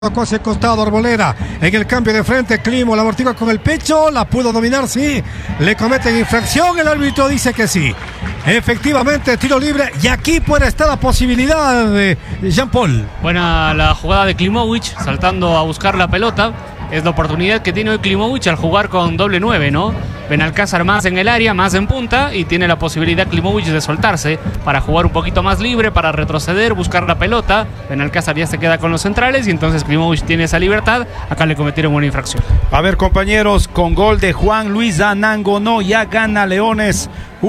Tocó hacia el costado Arboleda en el cambio de frente. Climo la amortigua con el pecho, la pudo dominar, sí. Le cometen infracción, el árbitro dice que sí. Efectivamente, tiro libre, y aquí puede estar la posibilidad de Jean-Paul. Buena la jugada de Klimovic, saltando a buscar la pelota. Es la oportunidad que tiene hoy Klimovic al jugar con doble 9, ¿no? Benalcázar más en el área, más en punta, y tiene la posibilidad Klimovic de soltarse para jugar un poquito más libre, para retroceder, buscar la pelota. Benalcázar ya se queda con los centrales y entonces Klimovic tiene esa libertad. Acá le cometieron una infracción. A ver, compañeros, con gol de Juan Luis Anangonó ya gana Leones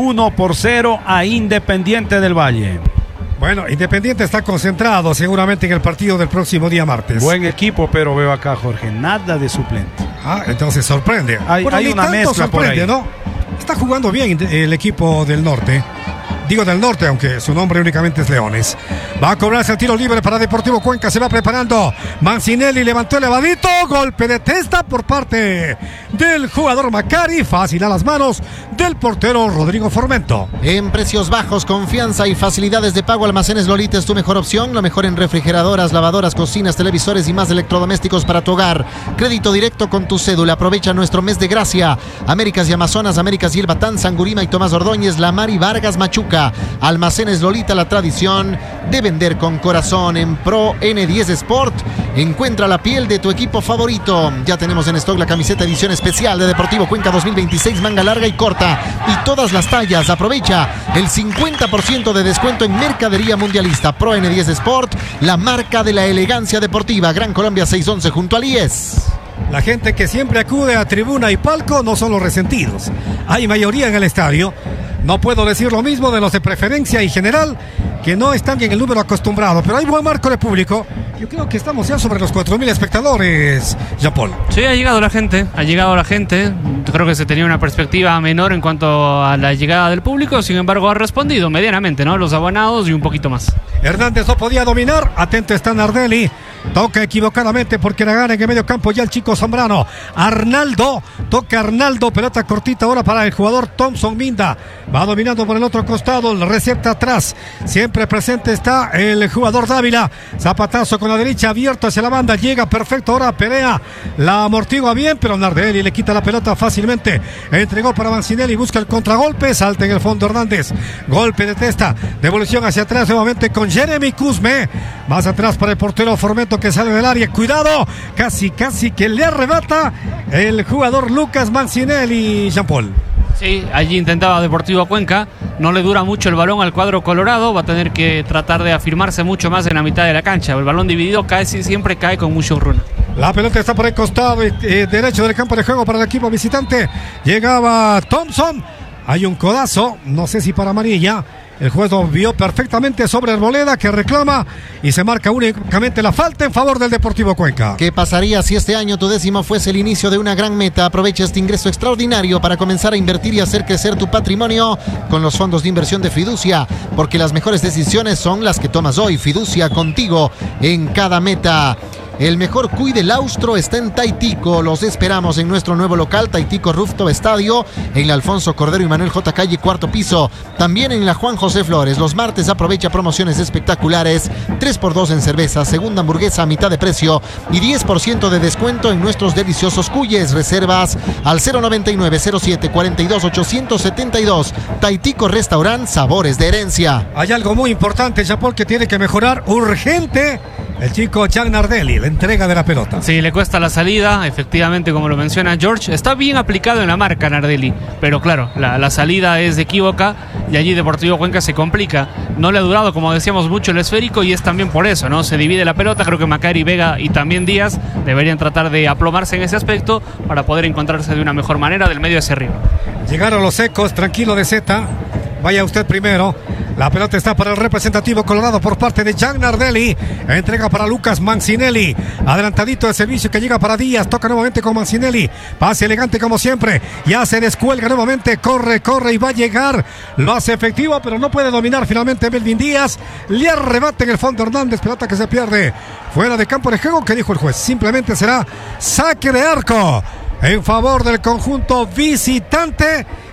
1-0 a Independiente del Valle. Bueno, Independiente está concentrado seguramente en el partido del próximo día martes. Buen equipo, pero veo acá, Jorge, nada de suplente. Ah, entonces sorprende. Hay una mezcla por ahí, ¿no? Está jugando bien el equipo del norte. Digo del norte, aunque su nombre únicamente es Leones. Va a cobrarse el tiro libre para Deportivo Cuenca. Se va preparando. Mancinelli levantó el elevadito. Golpe de testa por parte del jugador Macari. Fácil a las manos del portero Rodrigo Formento. En precios bajos, confianza y facilidades de pago, Almacenes Lolita es tu mejor opción. Lo mejor en refrigeradoras, lavadoras, cocinas, televisores y más electrodomésticos para tu hogar. Crédito directo con tu cédula. Aprovecha nuestro mes de gracia. Américas y Amazonas, Américas y El Batán, Sangurima y Tomás Ordóñez, La Mar y Vargas, Machuca. Almacenes Lolita, la tradición de vender con corazón. En Pro N10 Sport encuentra la piel de tu equipo favorito. Ya tenemos en stock la camiseta edición especial de Deportivo Cuenca 2026, manga larga y corta y todas las tallas. Aprovecha el 50% de descuento en mercadería mundialista. Pro N10 Sport, la marca de la elegancia deportiva. Gran Colombia 611 junto al IES. La gente que siempre acude a tribuna y palco no son los resentidos. Hay mayoría en el estadio. No puedo decir lo mismo de los de preferencia y general, que no están en el número acostumbrado, pero hay buen marco de público. Yo creo que estamos ya sobre los 4,000 espectadores, Jean-Paul. Sí, ha llegado la gente. Creo que se tenía una perspectiva menor en cuanto a la llegada del público, sin embargo ha respondido medianamente, ¿no? Los abonados y un poquito más. Hernández no podía dominar, atento está Nardelli. Toca equivocadamente porque la gana en el medio campo ya el chico Zambrano. Arnaldo, toca Arnaldo, pelota cortita ahora para el jugador Thompson Minda. Va dominando por el otro costado, el recepta atrás. Siempre presente está el jugador Dávila. Zapatazo con la derecha, abierto hacia la banda. Llega perfecto ahora Perea. La amortigua bien, pero Nardelli le quita la pelota fácilmente. Entregó para Mancinelli, busca el contragolpe. Salta en el fondo Hernández. Golpe de testa. Devolución hacia atrás nuevamente con Jeremy Cusme. Más atrás para el portero Formento que sale del área. Cuidado. Casi que le arrebata el jugador Lucas Mancinelli, Jean-Paul. Sí, allí intentaba Deportivo Cuenca, no le dura mucho el balón al cuadro colorado, va a tener que tratar de afirmarse mucho más en la mitad de la cancha. El balón dividido siempre cae con mucho run. La pelota está por el costado derecho del campo de juego para el equipo visitante. Llegaba Thompson, hay un codazo, no sé si para amarilla. El juez lo vio perfectamente sobre Arboleda, que reclama y se marca únicamente la falta en favor del Deportivo Cuenca. ¿Qué pasaría si este año tu décimo fuese el inicio de una gran meta? Aprovecha este ingreso extraordinario para comenzar a invertir y hacer crecer tu patrimonio con los fondos de inversión de Fiducia, porque las mejores decisiones son las que tomas hoy. Fiducia, contigo en cada meta. El mejor cuy del austro está en Taitico. Los esperamos en nuestro nuevo local, Taitico Rooftop Estadio, en la Alfonso Cordero y Manuel J. Calle, cuarto piso. También en la Juan José Flores. Los martes aprovecha promociones espectaculares. 3x2 en cerveza, segunda hamburguesa a mitad de precio y 10% de descuento en nuestros deliciosos cuyes. Reservas al 099-07-42-872. Taitico Restaurant, sabores de herencia. Hay algo muy importante, Jean-Paul, que tiene que mejorar urgente. El chico Jean Nardelli, la entrega de la pelota. Sí, le cuesta la salida, efectivamente, como lo menciona George. Está bien aplicado en la marca Nardelli, pero claro, la salida es equívoca y allí Deportivo Cuenca se complica. No le ha durado, como decíamos, mucho el esférico y es también por eso, ¿no? Se divide la pelota. Creo que Macari, Vega y también Díaz deberían tratar de aplomarse en ese aspecto para poder encontrarse de una mejor manera del medio hacia arriba. Llegaron los ecos, tranquilo de Z. Vaya usted primero. La pelota está para el representativo colorado por parte de Jean Nardelli. Entrega para Lucas Mancinelli. Adelantadito de servicio que llega para Díaz. Toca nuevamente con Mancinelli. Pase elegante como siempre. Ya se descuelga nuevamente. Corre y va a llegar. Lo hace efectivo, pero no puede dominar finalmente Melvin Díaz. Le arrebata en el fondo Hernández. Pelota que se pierde fuera de campo de juego. ¿Qué dijo el juez? Simplemente será saque de arco en favor del conjunto visitante.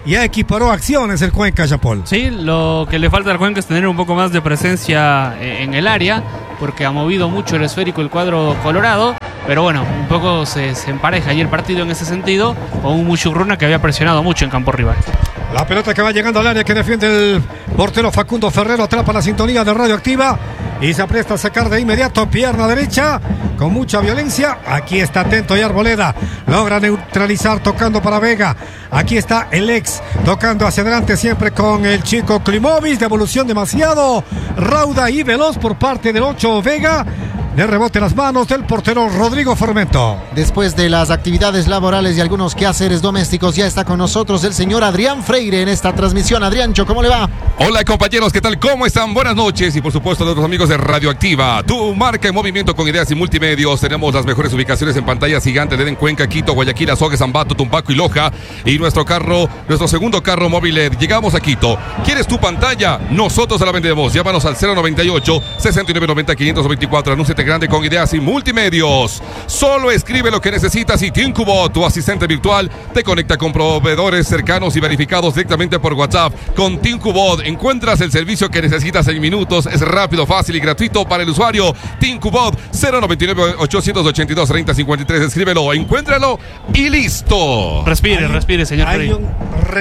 ya equiparó acciones el Cuenca, Japón. Sí, lo que le falta al Cuenca es tener un poco más de presencia en el área, porque ha movido mucho el esférico el cuadro colorado, pero bueno, un poco se empareja ahí el partido en ese sentido, con un Muchurruna que había presionado mucho en campo rival. La pelota que va llegando al área que defiende el portero Facundo Ferrero, atrapa la sintonía de Radioactiva y se apresta a sacar de inmediato pierna derecha con mucha violencia. Aquí está atento y Arboleda logra neutralizar tocando para Vega. Aquí está el ex tocando hacia adelante siempre con el chico Klimovic, devolución demasiado rauda y veloz por parte del 8 Vega. De rebote en las manos del portero Rodrigo Formento. Después de las actividades laborales y algunos quehaceres domésticos, ya está con nosotros el señor Adrián Freire en esta transmisión. Adriancho, ¿cómo le va? Hola compañeros, ¿qué tal? ¿Cómo están? Buenas noches y por supuesto de nuestros amigos de Radioactiva, tu marca en movimiento con ideas y multimedios. Tenemos las mejores ubicaciones en pantallas gigantes de Cuenca, Quito, Guayaquil, Azogues, Ambato, Tumbaco y Loja. Y nuestro segundo carro móvil LED. Llegamos a Quito. ¿Quieres tu pantalla? Nosotros se la vendemos. Llámanos al 098 6990 524. Anúnciate grande con ideas y multimedios. Solo escribe lo que necesitas y Tincubot, tu asistente virtual, te conecta con proveedores cercanos y verificados directamente por WhatsApp. Con Tincubot encuentras el servicio que necesitas en minutos. Es rápido, fácil y gratuito para el usuario. Tincubot 099 882 3053. Escríbelo, encuéntralo y listo. Respire, señor. Hay un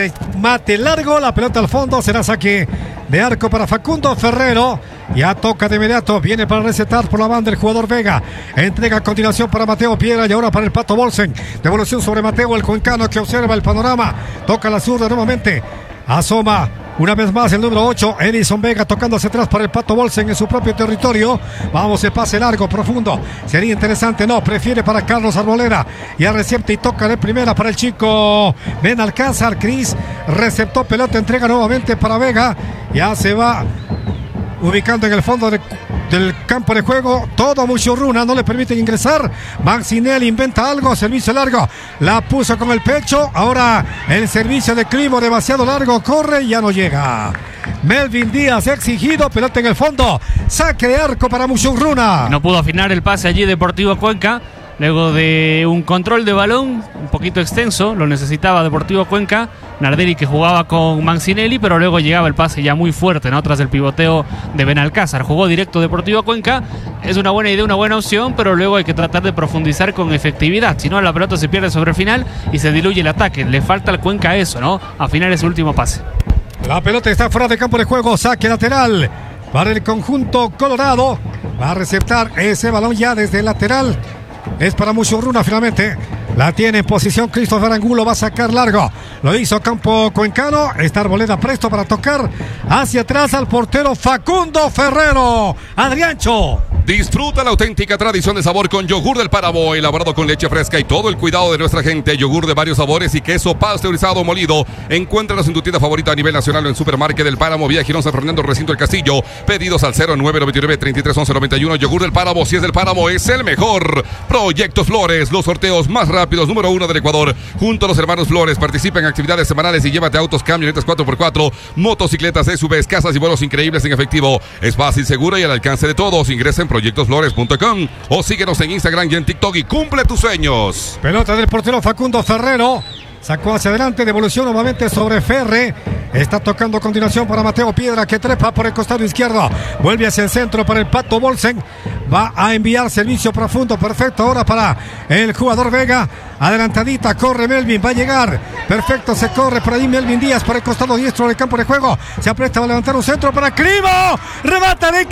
remate largo, la pelota al fondo, será saque de arco para Facundo Ferrero. Ya toca de inmediato, viene para recetar por la banda el jugador Vega. Entrega a continuación para Mateo Piedra y ahora para el Pato Bolsen. Devolución sobre Mateo, el cuencano que observa el panorama. Toca la zurda nuevamente. Asoma una vez más el número 8, Edison Vega tocando hacia atrás para el Pato Bolsen en su propio territorio. Vamos, el pase largo, profundo. Sería interesante, no, prefiere para Carlos Arboleda. Ya recepta y toca de primera para el chico Benalcázar. Cris receptó pelota, entrega nuevamente para Vega. Ya se va ubicando en el fondo del campo de juego. Todo Muchurruna, no le permiten ingresar. Mancinelli inventa algo, servicio largo, la puso con el pecho. Ahora el servicio de Climo demasiado largo, corre y ya no llega. Melvin Díaz exigido, pelota en el fondo, saque de arco para Muchurruna. No pudo afinar el pase allí Deportivo Cuenca. Luego de un control de balón un poquito extenso, lo necesitaba Deportivo Cuenca. Nardelli que jugaba con Mancinelli, pero luego llegaba el pase ya muy fuerte, ¿no? Tras el pivoteo de Benalcázar. Jugó directo Deportivo Cuenca. Es una buena idea, una buena opción, pero luego hay que tratar de profundizar con efectividad. Si no, la pelota se pierde sobre el final y se diluye el ataque. Le falta al Cuenca eso, ¿no? Afinar ese último pase. La pelota está fuera de campo de juego, saque lateral para el conjunto colorado. Va a receptar ese balón ya desde el lateral. Es para Muchurruna finalmente. La tiene en posición Christopher Angulo, va a sacar largo. Lo hizo campo cuencano. Está Arboleda presto para tocar hacia atrás al portero Facundo Ferrero. Adriancho. Disfruta la auténtica tradición de sabor con yogur del Páramo, elaborado con leche fresca y todo el cuidado de nuestra gente. Yogur de varios sabores y queso pasteurizado molido. Encuéntralos en tu tienda favorita a nivel nacional o en Supermarket del Páramo, vía Girón San Fernando, Recinto del Castillo. Pedidos al 0999 33 11 91. Yogur del Páramo, si es del Páramo, es el mejor. Proyectos Flores, los sorteos más rápidos, número 1 del Ecuador. Junto a los hermanos Flores, participa en actividades semanales y llévate autos, camionetas 4x4, motocicletas, SUVs, casas y vuelos increíbles en efectivo. Es fácil, seguro y al alcance de todos. Ingresa en proyectosflores.com o síguenos en Instagram y en TikTok y cumple tus sueños. Pelota del portero Facundo Ferrero. Sacó hacia adelante, devolución nuevamente sobre Ferre. Está tocando a continuación para Mateo Piedra, que trepa por el costado izquierdo. Vuelve hacia el centro para el Pato Bolsen. Va a enviar servicio profundo, perfecto ahora para el jugador Vega. Adelantadita, corre Melvin, va a llegar. Perfecto, se corre por ahí Melvin Díaz por el costado diestro del campo de juego. Se apresta a levantar un centro para Climo. Rebata de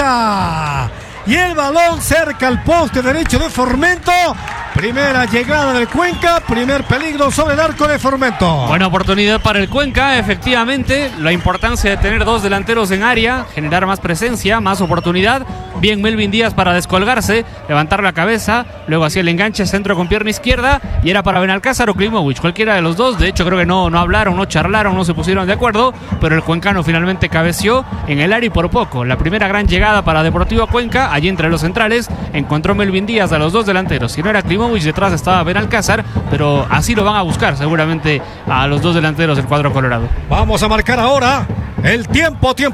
cabeza. Y el balón cerca al poste derecho de Formento. Primera llegada del Cuenca, primer peligro sobre el arco de Formento. Buena oportunidad para el Cuenca, efectivamente. La importancia de tener dos delanteros en área, generar más presencia, más oportunidad. Bien Melvin Díaz para descolgarse, levantar la cabeza, luego hacía el enganche centro con pierna izquierda y era para Benalcázar o Klimovic, cualquiera de los dos. De hecho creo que no hablaron, no charlaron, no se pusieron de acuerdo, pero el cuencano finalmente cabeció en el área y por poco. La primera gran llegada para Deportivo Cuenca, allí entre los centrales, encontró Melvin Díaz a los dos delanteros. Si no era Klimovic, detrás estaba Benalcázar, pero así lo van a buscar seguramente a los dos delanteros del cuadro colorado. Vamos a marcar ahora el tiempo de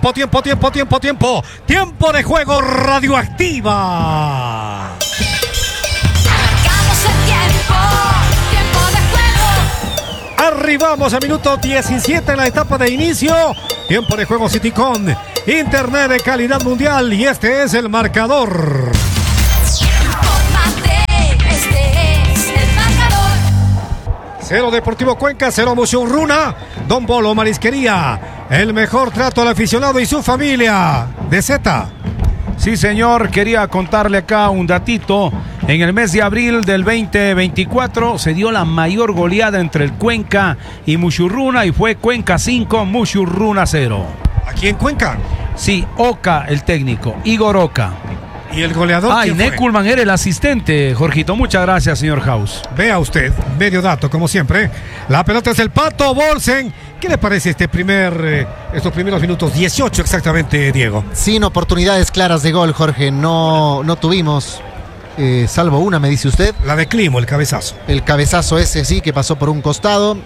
juego. Radioactiva. Marcamos el tiempo de juego. Ahí vamos a minuto 17 en la etapa de inicio. Tiempo de juego Citycom. Internet de calidad mundial y este es el marcador. Cero Deportivo Cuenca, 0 Mushurruna. Don Bolo Marisquería. El mejor trato al aficionado y su familia. De Z. Sí, señor, quería contarle acá un datito. En el mes de abril del 2024 se dio la mayor goleada entre el Cuenca y Mushurruna y fue Cuenca 5, Mushurruna 0. ¿Aquí en Cuenca? Sí, Oca, el técnico, Igor Oca. ¿Y el goleador? Ah, y Nekulman era el asistente, Jorgito. Muchas gracias, señor House. Vea usted, medio dato, como siempre. La pelota es el Pato Bolsen. ¿Qué le parece estos primeros minutos? 18 exactamente, Diego. Sin oportunidades claras de gol, Jorge. No tuvimos, salvo una, me dice usted. La de Climo, el cabezazo. El cabezazo ese sí, que pasó por un costado.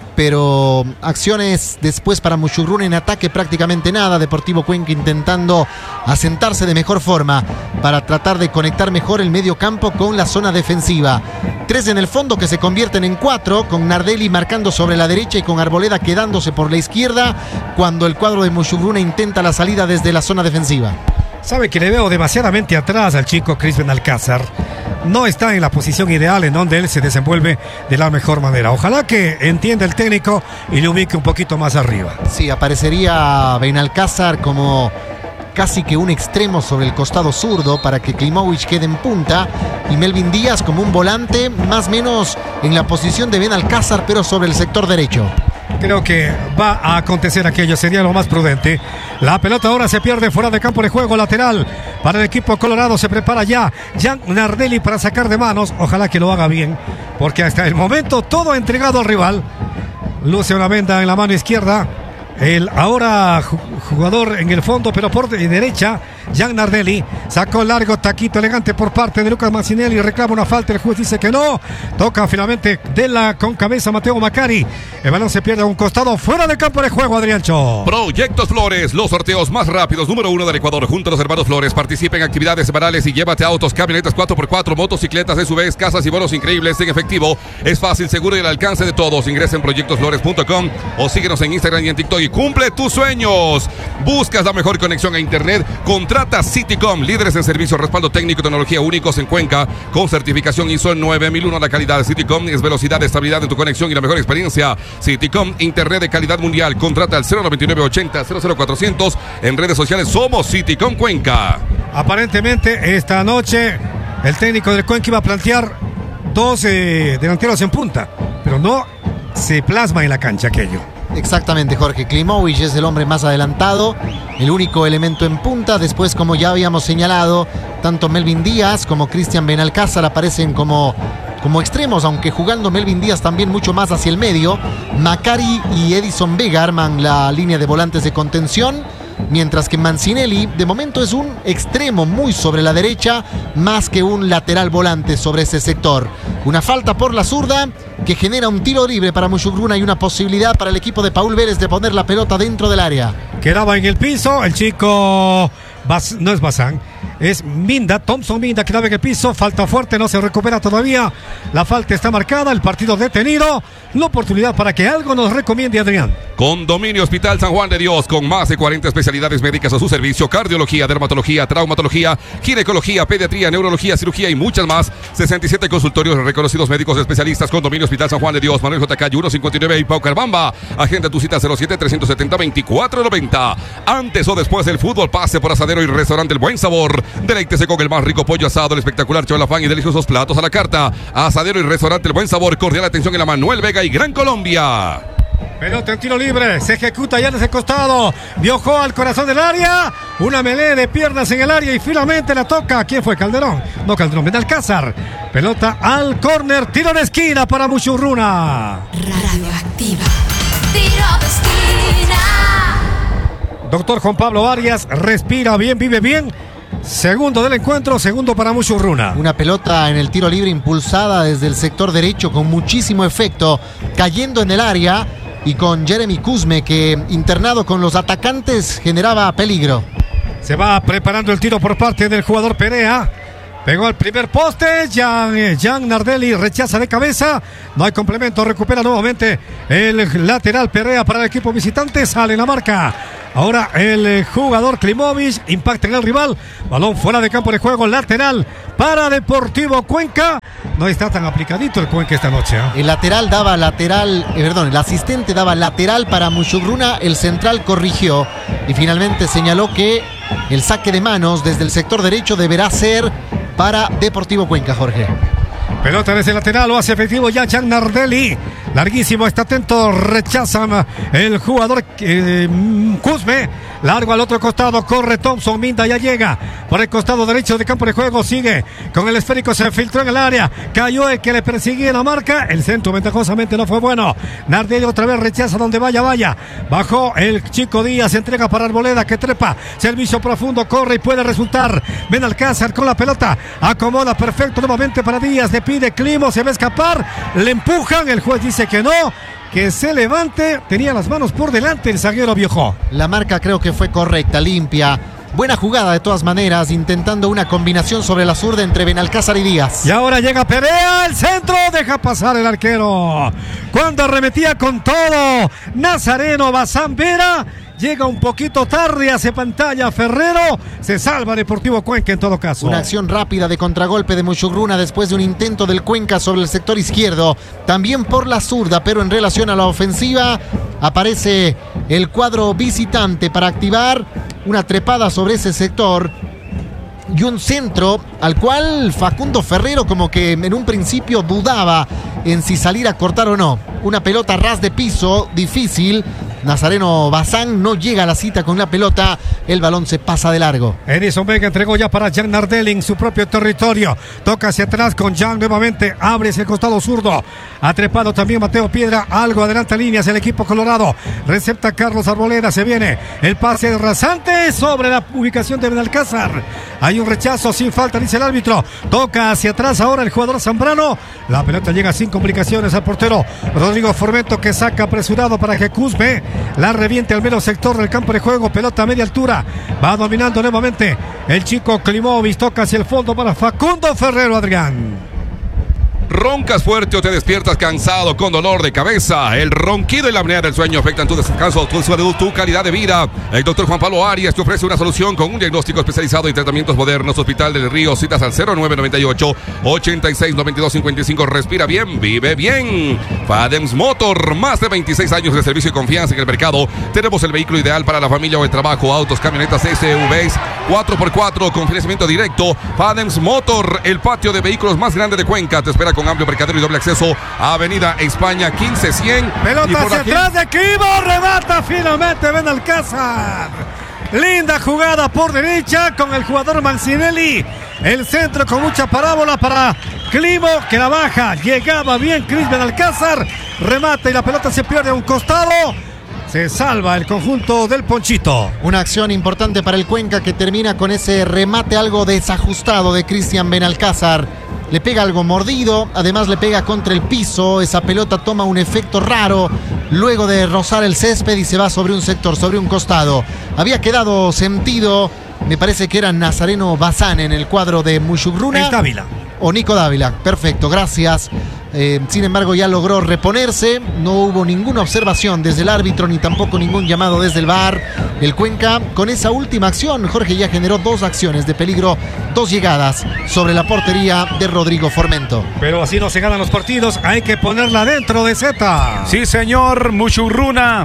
Pero acciones después para Mushurruna en ataque prácticamente nada. Deportivo Cuenca intentando asentarse de mejor forma para tratar de conectar mejor el medio campo con la zona defensiva. 3 en el fondo que se convierten en 4, con Nardelli marcando sobre la derecha y con Arboleda quedándose por la izquierda cuando el cuadro de Mushurruna intenta la salida desde la zona defensiva. Sabe que le veo demasiadamente atrás al chico Chris Benalcázar. No está en la posición ideal en donde él se desenvuelve de la mejor manera. Ojalá que entienda el técnico y le ubique un poquito más arriba. Sí, aparecería Benalcázar como casi que un extremo sobre el costado zurdo para que Klimovic quede en punta y Melvin Díaz como un volante más o menos en la posición de Benalcázar pero sobre el sector derecho. Creo que va a acontecer aquello, sería lo más prudente. La pelota ahora se pierde fuera de campo de juego lateral para el equipo colorado. Se prepara ya Jan Nardelli para sacar de manos. Ojalá que lo haga bien, porque hasta el momento todo entregado al rival. Luce una venda en la mano izquierda. El ahora jugador en el fondo, pero por derecha, Jan Nardelli sacó largo taquito elegante por parte de Lucas Mancinelli, reclama una falta, el juez dice que no, toca finalmente con cabeza Mateo Macari, el balón se pierde a un costado, fuera de campo de juego, Adriancho. Proyectos Flores, los sorteos más rápidos, número 1 del Ecuador, junto a los hermanos Flores, participa en actividades semanales y llévate autos, camionetas 4x4, motocicletas, SUVs, casas y bonos increíbles en efectivo, es fácil, seguro y al alcance de todos, ingresa en proyectosflores.com o síguenos en Instagram y en TikTok y cumple tus sueños. Buscas la mejor conexión a internet, contrata Citycom, líderes en servicio, respaldo técnico y tecnología únicos en Cuenca, con certificación ISO 9001. La calidad de Citycom es velocidad, estabilidad en tu conexión y la mejor experiencia. Citycom, internet de calidad mundial. Contrata al 09980-00400. En redes sociales somos Citycom Cuenca. Aparentemente esta noche el técnico del Cuenca iba a plantear 2 delanteros en punta, pero no se plasma en la cancha aquello. Exactamente, Jorge. Klimovic es el hombre más adelantado, el único elemento en punta. Después, como ya habíamos señalado, tanto Melvin Díaz como Cristian Benalcázar aparecen como extremos, aunque jugando Melvin Díaz también mucho más hacia el medio. Macari y Edison Vega arman la línea de volantes de contención, mientras que Mancinelli de momento es un extremo muy sobre la derecha, más que un lateral volante sobre ese sector. Una falta por la zurda que genera un tiro libre para Mushurruna y una posibilidad para el equipo de Paul Vélez de poner la pelota dentro del área. Quedaba en el piso el chico, no es Bazán, es Minda, Thompson Minda, quedaba en el piso, falta fuerte, no se recupera todavía, la falta está marcada, el partido detenido, la oportunidad para que algo nos recomiende Adrián. Condominio Hospital San Juan de Dios, con más de 40 especialidades médicas a su servicio, cardiología, dermatología, traumatología, ginecología, pediatría, neurología, cirugía y muchas más. 67 consultorios de reconocidos médicos especialistas. Condominio Hospital San Juan de Dios, Manuel J. Calle 159 y Paucarbamba. Agenda tu cita 07-370-2490. Antes o después del fútbol, pase por Asadero y Restaurante El Buen Sabor. Deleítese con el más rico pollo asado, el espectacular cholafán y deliciosos platos a la carta. Asadero y Restaurante El Buen Sabor, cordial atención en la Manuel Vega y Gran Colombia. Pelota en tiro libre, se ejecuta ya en ese costado, viajó al corazón del área, una melee de piernas en el área y finalmente la toca. ¿Quién fue? Calderón, no Calderón, Benalcázar. Pelota al córner, tiro de esquina para Mushurruna. Radioactiva, tiro de esquina. Doctor Juan Pablo Arias, respira bien, vive bien. Segundo del encuentro, segundo para Mushurruna. Una pelota en el tiro libre impulsada desde el sector derecho con muchísimo efecto, cayendo en el área y con Jeremy Kuzme, que internado con los atacantes generaba peligro. Se va preparando el tiro por parte del jugador Perea. Pegó al primer poste, Jan Nardelli rechaza de cabeza, no hay complemento, recupera nuevamente el lateral Perea para el equipo visitante, sale la marca. Ahora el jugador Klimovic impacta en el rival, balón fuera de campo de juego, lateral para Deportivo Cuenca. No está tan aplicadito el Cuenca esta noche, ¿eh? El el asistente daba lateral para Muchugruna, el central corrigió y finalmente señaló que el saque de manos desde el sector derecho deberá ser para Deportivo Cuenca, Jorge. Pelota desde el lateral, lo hace efectivo ya Jan Nardelli. Larguísimo, está atento, rechazan el jugador Cusme. Largo al otro costado, corre Thompson Minda, ya llega por el costado derecho de campo de juego, sigue con el esférico, se filtró en el área, cayó el que le perseguía la marca, el centro ventajosamente no fue bueno. Nardelli otra vez rechaza donde vaya, bajó el chico Díaz, entrega para Arboleda que trepa, servicio profundo, corre y puede resultar. Benalcázar con la pelota, acomoda perfecto nuevamente para Díaz, le pide Climo, se va a escapar, le empujan, el juez dice que no, que se levante, tenía las manos por delante el zaguero Viejo. La marca creo que fue correcta, limpia. Buena jugada de todas maneras, intentando una combinación sobre la zurda entre Benalcázar y Díaz. Y ahora llega Perea, el centro, deja pasar el arquero. Cuando arremetía con todo, Nazareno Bazán Vera. Llega un poquito tarde, hace pantalla Ferrero, se salva Deportivo Cuenca en todo caso. Una acción rápida de contragolpe de Muchugruna después de un intento del Cuenca sobre el sector izquierdo, también por la zurda, pero en relación a la ofensiva aparece el cuadro visitante para activar una trepada sobre ese sector y un centro al cual Facundo Ferrero como que en un principio dudaba en si salir a cortar o no. Una pelota ras de piso, difícil. Nazareno Bazán no llega a la cita con la pelota, el balón se pasa de largo. Edison Vega entregó ya para Jan Nardelli en su propio territorio, toca hacia atrás con Jan nuevamente, abre hacia el costado zurdo, atrepado también Mateo Piedra, algo adelanta líneas el equipo colorado, recepta Carlos Arboleda, se viene el pase rasante sobre la ubicación de Benalcázar, hay un rechazo sin falta, dice el árbitro, toca hacia atrás ahora el jugador Zambrano, la pelota llega sin complicaciones al portero Rodrigo Formento que saca apresurado para que Cusme la reviente al menos sector del campo de juego, pelota a media altura, va dominando nuevamente el chico Klimovic, toca hacia el fondo para Facundo Ferrero. Adrián, ¿roncas fuerte o te despiertas cansado con dolor de cabeza? El ronquido y la apnea del sueño afectan tu descanso, tu salud, tu calidad de vida. El doctor Juan Pablo Arias te ofrece una solución con un diagnóstico especializado y tratamientos modernos. Hospital del Río, citas al 0998-869255. Respira bien, vive bien. Fadems Motor, más de 26 años de servicio y confianza en el mercado. Tenemos el vehículo ideal para la familia o el trabajo, autos, camionetas, SUVs, 4x4 con financiamiento directo. Fadems Motor, el patio de vehículos más grande de Cuenca, te espera con amplio mercadero y doble acceso a Avenida España 15100. Pelota hacia atrás de Climo, remata finalmente Benalcázar. Linda jugada por derecha con el jugador Mancinelli. El centro con mucha parábola para Climo que la baja. Llegaba bien Chris Benalcázar. Remata y la pelota se pierde a un costado. Se salva el conjunto del Ponchito. Una acción importante para el Cuenca que termina con ese remate algo desajustado de Cristian Benalcázar. Le pega algo mordido, además le pega contra el piso, esa pelota toma un efecto raro luego de rozar el césped y se va sobre un sector, sobre un costado. Había quedado sentido, me parece que era Nazareno Bazán en el cuadro de Muchugruna. Es Dávila. O Nico Dávila, perfecto, gracias. Sin embargo ya logró reponerse, no hubo ninguna observación desde el árbitro ni tampoco ningún llamado desde el VAR. El Cuenca con esa última acción, Jorge, ya generó dos acciones de peligro, dos llegadas sobre la portería de Rodrigo Formento. Pero así no se ganan los partidos, hay que ponerla dentro de Z. Sí, señor. Muchugruna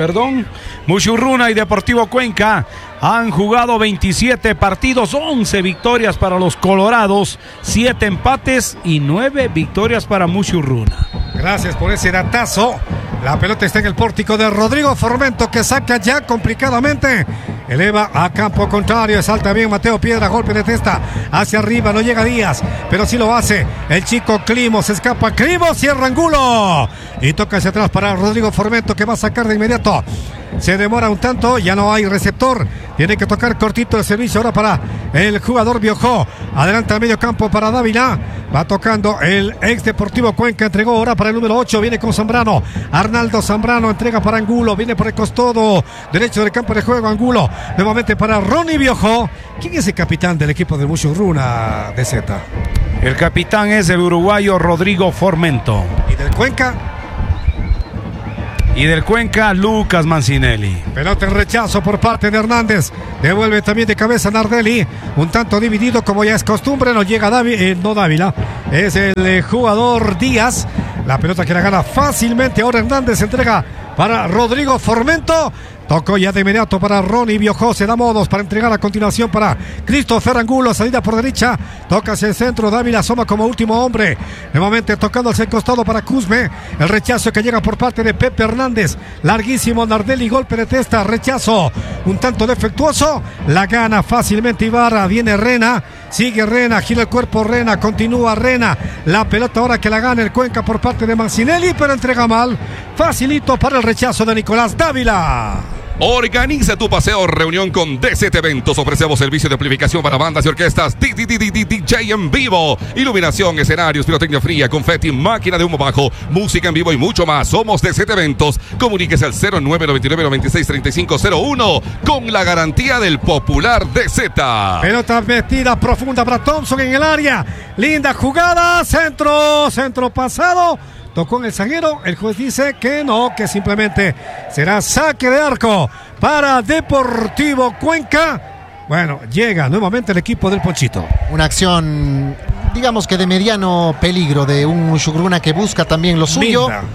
y Deportivo Cuenca han jugado 27 partidos, 11 victorias para los colorados, 7 empates y 9 victorias para Muchugruna. Gracias por ese datazo. La pelota está en el pórtico de Rodrigo Formento que saca ya complicadamente. Eleva a campo contrario, salta bien Mateo Piedra, golpe de testa hacia arriba, no llega Díaz, pero sí lo hace el chico Climo, se escapa Climo, cierra Angulo y toca hacia atrás para Rodrigo Formento que va a sacar de inmediato se demora un tanto, ya no hay receptor, tiene que tocar cortito el servicio ahora para el jugador Biojó. Adelanta al medio campo para Dávila, va tocando el ex Deportivo Cuenca, entregó ahora para el número 8, viene con Zambrano, Arnaldo Zambrano entrega para Angulo, viene por el costado derecho del campo de juego Angulo, nuevamente para Ronnie Biojó. ¿Quién es el capitán del equipo de Mushurruna de Z? El capitán es el uruguayo Rodrigo Formento. ¿Y del Cuenca? Y del Cuenca, Lucas Mancinelli. Pelota en rechazo por parte de Hernández. Devuelve también de cabeza Nardelli. Un tanto dividido como ya es costumbre. No llega no Dávila. Es el jugador Díaz. La pelota que la gana fácilmente. Ahora Hernández entrega para Rodrigo Formento. Tocó ya de inmediato para Ronnie Biojó, se da modos para entregar a continuación para Christopher Angulo, salida por derecha, toca hacia el centro, Dávila asoma como último hombre, nuevamente tocando hacia el costado para Cusme, el rechazo que llega por parte de Pepe Hernández, larguísimo Nardelli, golpe de testa, rechazo, un tanto defectuoso, la gana fácilmente Ibarra, viene Rena, sigue Rena, gira el cuerpo Rena, continúa Rena, la pelota ahora que la gana el Cuenca por parte de Mancinelli, pero entrega mal, facilito para el rechazo de Nicolás Dávila. Organiza tu paseo o reunión con DZ Eventos. Ofrecemos servicio de amplificación para bandas y orquestas, DJ en vivo, iluminación, escenarios, pirotecnia fría, confeti, máquina de humo bajo, música en vivo y mucho más. Somos DZ Eventos. Comuníquese al 0999-963501 con la garantía del popular DZ. Pelota metida profunda para Thompson en el área. Linda jugada, centro pasado. Tocó en el zaguero, el juez dice que no, que simplemente será saque de arco para Deportivo Cuenca. Bueno, llega nuevamente el equipo del Ponchito. Una acción, digamos que de mediano peligro de un Mushurruna que busca también lo suyo. Minda.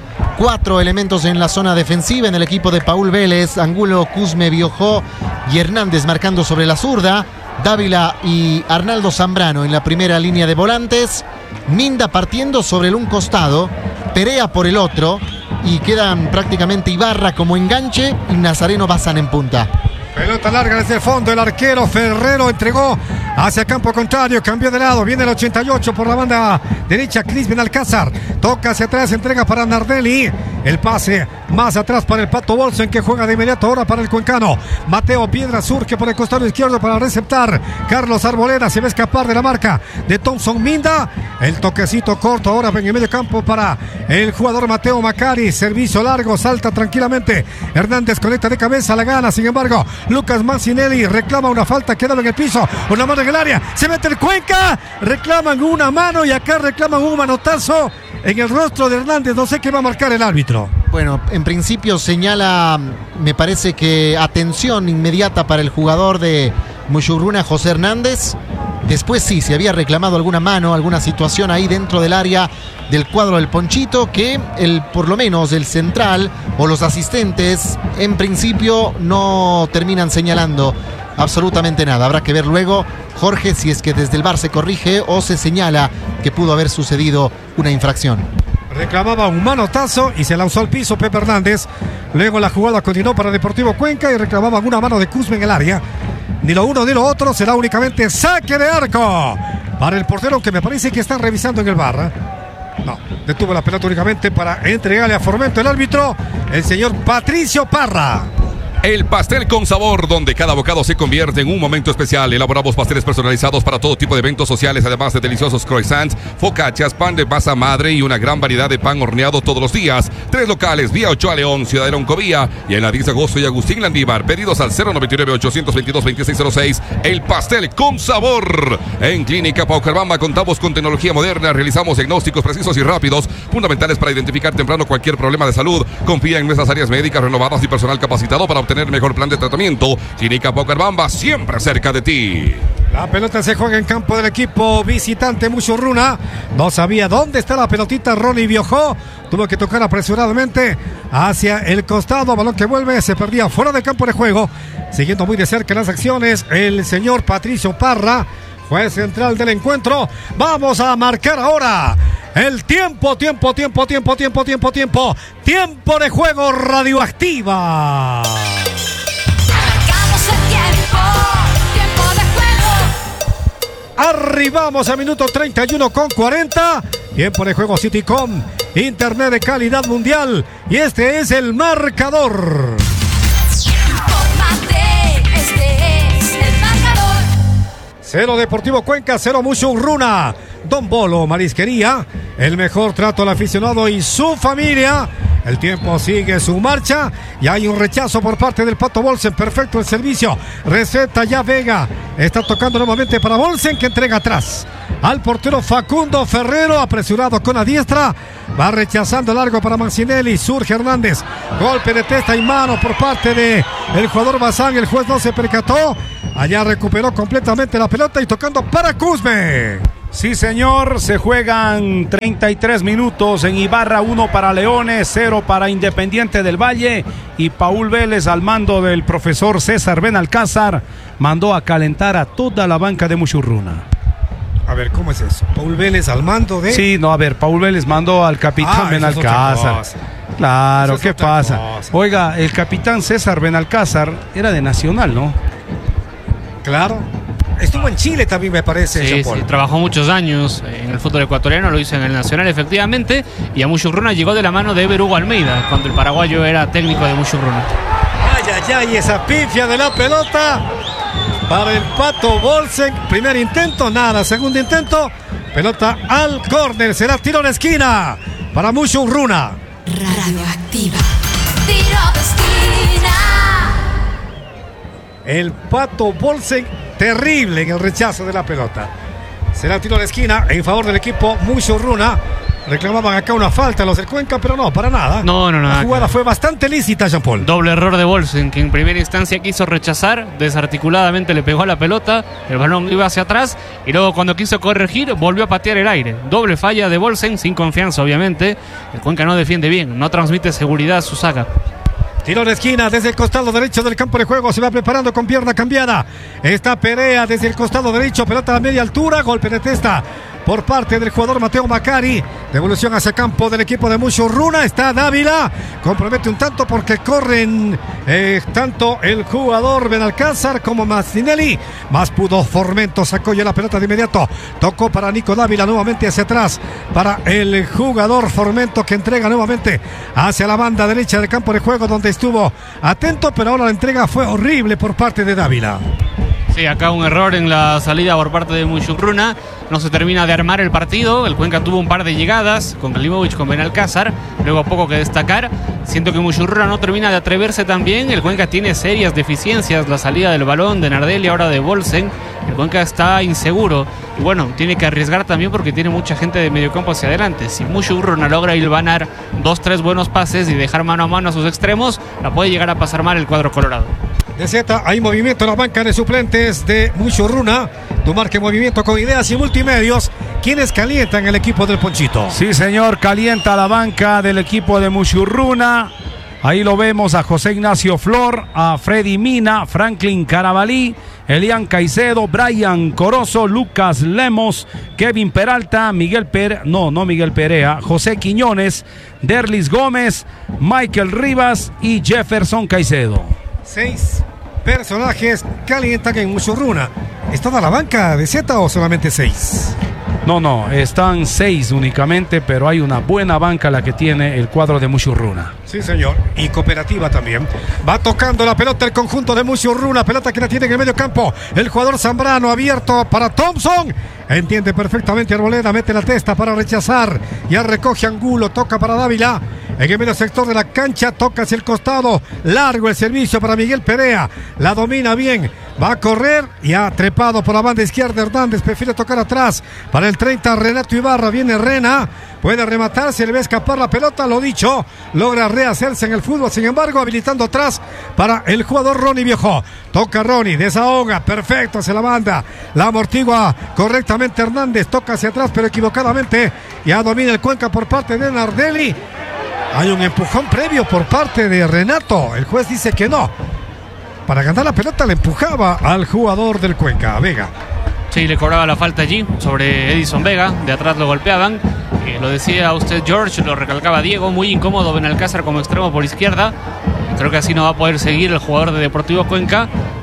4 elementos en la zona defensiva en el equipo de Paul Vélez, Angulo, Cusme, Biojó y Hernández marcando sobre la zurda. Dávila y Arnaldo Zambrano en la primera línea de volantes. Minda partiendo sobre un costado, Perea por el otro y quedan prácticamente Ibarra como enganche y Nazareno Bazán en punta. Pelota larga desde el fondo, el arquero Ferrero entregó hacia campo contrario, cambió de lado, viene el 88 por la banda derecha, Cristian Alcázar, toca hacia atrás, entrega para Nardelli, el pase más atrás para el Pato Bolsen que juega de inmediato ahora para el cuencano, Mateo Piedra surge por el costado izquierdo para receptar, Carlos Arboleda se va a escapar de la marca de Thompson Minda, el toquecito corto ahora en el medio campo para el jugador Mateo Macari, servicio largo, salta tranquilamente, Hernández conecta de cabeza, la gana, sin embargo, Lucas Mancinelli reclama una falta, queda en el piso, una mano en el área, se mete el Cuenca, reclaman una mano y acá reclaman un manotazo en el rostro de Hernández, no sé qué va a marcar el árbitro. Bueno, en principio señala, me parece que atención inmediata para el jugador de Mushurruna, José Hernández. Después sí, se había reclamado alguna mano, alguna situación ahí dentro del área del cuadro del Ponchito, que por lo menos el central o los asistentes en principio no terminan señalando absolutamente nada. Habrá que ver luego, Jorge, si es que desde el VAR se corrige o se señala que pudo haber sucedido una infracción. Reclamaba un manotazo y se lanzó al piso Pepe Hernández. Luego la jugada continuó para Deportivo Cuenca y reclamaban una mano de Cusme en el área. Ni lo uno ni lo otro, será únicamente saque de arco para el portero, que me parece que están revisando en el VAR. No, detuvo la pelota únicamente para entregarle a Formento el árbitro, el señor Patricio Parra. El pastel con sabor, donde cada bocado se convierte en un momento especial. Elaboramos pasteles personalizados para todo tipo de eventos sociales, además de deliciosos croissants, focaccias, pan de masa madre y una gran variedad de pan horneado todos los días. 3 locales, vía Ochoa León, Ciudadela Oncovía y en la 10 de agosto y Agustín Landívar. Pedidos al 099-822-2606. El pastel con sabor. En Clínica Paucarbamba contamos con tecnología moderna. Realizamos diagnósticos precisos y rápidos, fundamentales para identificar temprano cualquier problema de salud. Confía en nuestras áreas médicas renovadas y personal capacitado para obtener el mejor plan de tratamiento. Clínica Paucarbamba, siempre cerca de ti. La pelota se juega en campo del equipo visitante Mushurruna. No sabía dónde está la pelotita Ronnie Biojó. Tuvo que tocar apresuradamente hacia el costado. Balón que vuelve, se perdía fuera del campo de juego. Siguiendo muy de cerca las acciones, el señor Patricio Parra, juez central del encuentro. Vamos a marcar ahora el tiempo de juego Radioactiva. Marcamos el tiempo de juego. Arribamos a minuto 31:40. Tiempo de juego Citycom, internet de calidad mundial. Y este es el marcador. 0 Deportivo Cuenca, 0 Mushurruna. Don Bolo Marisquería, el mejor trato al aficionado y su familia. El tiempo sigue su marcha y hay un rechazo por parte del Pato Bolsen. Perfecto el servicio. Receta ya Vega. Está tocando nuevamente para Bolsen, que entrega atrás al portero Facundo Ferrero, apresurado con la diestra. Va rechazando largo para Mancinelli. Surge Hernández. Golpe de testa y mano por parte de el jugador Bazán. El juez no se percató. Allá recuperó completamente la pelota y tocando para Cusme. Sí, señor, se juegan 33 minutos en Ibarra, 1 para Leones, 0 para Independiente del Valle, y Paul Vélez, al mando del profesor César Benalcázar, mandó a calentar a toda la banca de Mushurruna. A ver, ¿cómo es eso? Paul Vélez al mando de... Sí, no, a ver, Paul Vélez mandó al capitán Benalcázar. Claro, ¿qué pasa? Oiga, el capitán César Benalcázar era de Nacional, ¿no? Claro. Estuvo en Chile también, me parece. Sí, sí, trabajó muchos años en el fútbol ecuatoriano, lo hizo en el Nacional efectivamente, y a Mushurruna llegó de la mano de Ever Hugo Almeida, cuando el paraguayo era técnico de Mushurruna. Ay, ay, ay, esa pifia de la pelota para el Pato Bolsen. Primer intento, nada. Segundo intento, pelota al córner, será tiro de esquina para Mushurruna. Radioactiva. Tiro de esquina. El Pato Bolsen, terrible en el rechazo de la pelota. Será tiro de esquina en favor del equipo Mushurruna. Reclamaban acá una falta los del Cuenca, pero no, para nada. No. La jugada fue bastante lícita, Jean-Paul. Doble error de Bolsen, que en primera instancia quiso rechazar, desarticuladamente le pegó a la pelota, el balón iba hacia atrás, y luego cuando quiso corregir, volvió a patear el aire. Doble falla de Bolsen, sin confianza obviamente. El Cuenca no defiende bien, no transmite seguridad a su saga. Tiro de esquina desde el costado derecho del campo de juego. Se va preparando con pierna cambiada. Está Perea desde el costado derecho. Pelota a media altura. Golpe de testa por parte del jugador Mateo Macari. Devolución hacia campo del equipo de Mushurruna. Está Dávila. Compromete un tanto porque corren tanto el jugador Benalcázar como Mancinelli. Más pudo Formento. Sacó ya la pelota de inmediato. Tocó para Nico Dávila nuevamente hacia atrás. Para el jugador Formento, que entrega nuevamente hacia la banda derecha del campo de juego, donde estuvo atento, pero ahora la entrega fue horrible por parte de Dávila. Sí, acá un error en la salida por parte de Mushurruna. No se termina de armar el partido. El Cuenca tuvo un par de llegadas con Klimovic, con Benalcázar. Luego poco que destacar. Siento que Mushurruna no termina de atreverse también. El Cuenca tiene serias deficiencias. La salida del balón de Nardelli, ahora de Bolsen. El Cuenca está inseguro. Y bueno, tiene que arriesgar también porque tiene mucha gente de mediocampo hacia adelante. Si Mushurruna logra hilvanar 2-3 buenos pases y dejar mano a mano a sus extremos, la puede llegar a pasar mal el cuadro colorado. De Z, hay movimiento en la banca de suplentes de Mushurruna. Tu marca movimiento con ideas y multimedios. ¿Quiénes calientan el equipo del Ponchito? Sí, señor, calienta la banca del equipo de Mushurruna. Ahí lo vemos a José Ignacio Flor, a Freddy Mina, Franklin Carabalí, Elian Caicedo, Brian Corozo, Lucas Lemos, Kevin Peralta, Miguel Perea, José Quiñones, Derlis Gómez, Michael Rivas y Jefferson Caicedo. 6 personajes calientan en Mushurruna. ¿Está a la banca de Z o solamente 6? No, están 6 únicamente, pero hay una buena banca la que tiene el cuadro de Mushurruna. Sí, señor, y cooperativa también. Va tocando la pelota el conjunto de Mushurruna, pelota que la tiene en el medio campo. El jugador Zambrano abierto para Thompson. Entiende perfectamente Arboleda, mete la testa para rechazar. Ya recoge Angulo, toca para Dávila. En el medio sector de la cancha, toca hacia el costado. Largo el servicio para Miguel Perea. La domina bien. Va a correr y ha trepado por la banda izquierda Hernández. Prefiere tocar atrás. Para el 30, Renato Ibarra. Viene Rena. Puede rematar. Se le va a escapar la pelota. Lo dicho. Logra rehacerse en el fútbol. Sin embargo, habilitando atrás para el jugador Ronnie Viejo. Toca Ronnie. Desahoga. Perfecto. Se la manda. La amortigua correctamente Hernández. Toca hacia atrás, pero equivocadamente. Ya domina el Cuenca por parte de Nardelli. Hay un empujón previo por parte de Renato. El juez dice que no. Para ganar la pelota le empujaba al jugador del Cuenca, Vega. Sí, le cobraba la falta allí sobre Edison Vega. De atrás lo golpeaban. Lo decía usted, George, lo recalcaba Diego. Muy incómodo Benalcázar como extremo por izquierda. Creo que así no va a poder seguir el jugador de Deportivo Cuenca.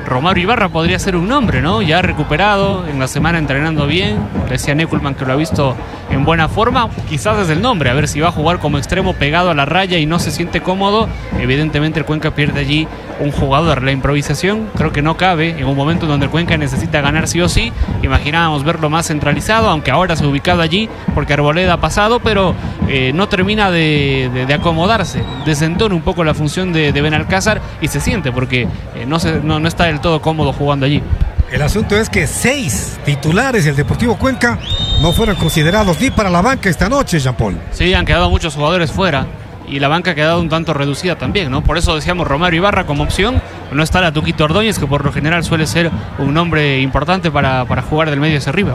Romario Ibarra podría ser un nombre, ¿no? Ya recuperado, en la semana entrenando bien. Decía Neckelman que lo ha visto en buena forma. Quizás desde el nombre, a ver si va a jugar como extremo pegado a la raya y no se siente cómodo. Evidentemente el Cuenca pierde allí un jugador. La improvisación creo que no cabe en un momento en donde el Cuenca necesita ganar sí o sí. Imaginábamos verlo más centralizado, aunque ahora se ha ubicado allí porque Arboleda ha pasado, pero no termina de acomodarse. Desentona un poco la función de Benalcázar y se siente porque no está del todo cómodo jugando allí. El asunto es que 6 titulares del Deportivo Cuenca no fueron considerados ni para la banca esta noche, Jean-Paul. Sí, han quedado muchos jugadores fuera y la banca ha quedado un tanto reducida también, ¿no? Por eso decíamos Romario Ibarra como opción. No está la Tuquito Ordóñez, que por lo general suele ser un nombre importante para jugar del medio hacia arriba.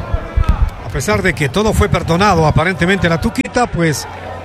A pesar de que todo fue perdonado aparentemente a la Tuquita, pues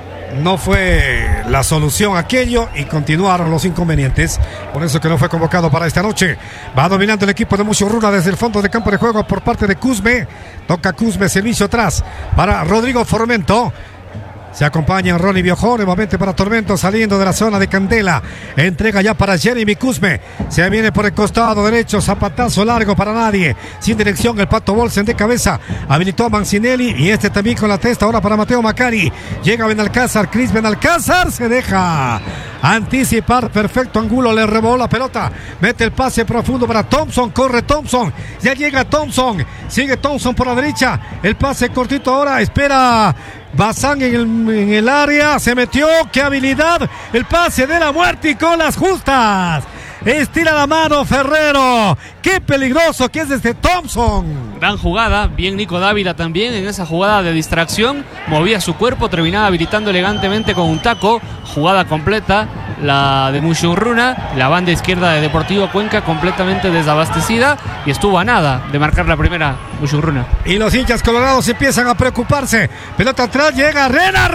no fue la solución aquello y continuaron los inconvenientes. Por eso que no fue convocado para esta noche. Va dominando el equipo de Muchurruna desde el fondo de campo de juego por parte de Cusme. Toca Cusme, servicio atrás para Rodrigo Formento. Se acompaña Ronnie Biojó, nuevamente para Tormento, saliendo de la zona de Candela. Entrega ya para Jeremy Cusme. Se viene por el costado derecho, zapatazo largo para nadie. Sin dirección, el Pato Bolsen de cabeza. Habilitó a Mancinelli y este también con la testa ahora para Mateo Macari. Llega Benalcázar, Cris Benalcázar, se deja anticipar, perfecto ángulo, le rebó la pelota. Mete el pase profundo para Thompson, corre Thompson. Ya llega Thompson, sigue Thompson por la derecha. El pase cortito ahora, espera Bazán en el área, se metió, qué habilidad, el pase de la muerte y con las justas. Estira la mano Ferrero, qué peligroso que es desde Thompson. Gran jugada, bien Nico Dávila también en esa jugada de distracción, movía su cuerpo, terminaba habilitando elegantemente con un taco. Jugada completa, la de Muchurruna, la banda izquierda de Deportivo Cuenca completamente desabastecida y estuvo a nada de marcar la primera Muchurruna. Y los hinchas colorados empiezan a preocuparse. Pelota atrás, llega Rena,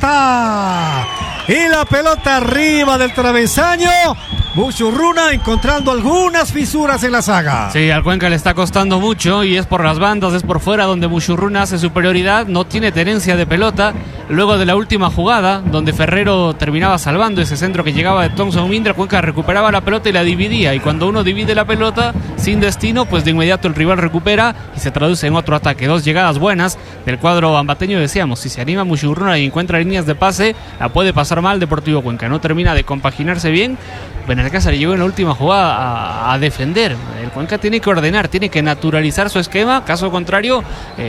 remata. Y la pelota arriba del travesaño. Muchurruna encontrando algunas fisuras en la saga. Sí, al Cuenca le está costando mucho y es por las bandas, es por fuera donde Muchurruna hace superioridad, no tiene tenencia de pelota. Luego de la última jugada, donde Ferrero terminaba salvando ese centro que llegaba de Thompson Mindra, Cuenca recuperaba la pelota y la dividía. Y cuando uno divide la pelota sin destino, pues de inmediato el rival recupera y se traduce en otro ataque. 2 llegadas buenas del cuadro ambateño, decíamos, si se anima Muchurruna y encuentra líneas de pase, la puede pasar mal Deportivo Cuenca. No termina de compaginarse bien. Benalcázar llegó en la última jugada a defender. El Cuenca tiene que ordenar, tiene que naturalizar su esquema. Caso contrario,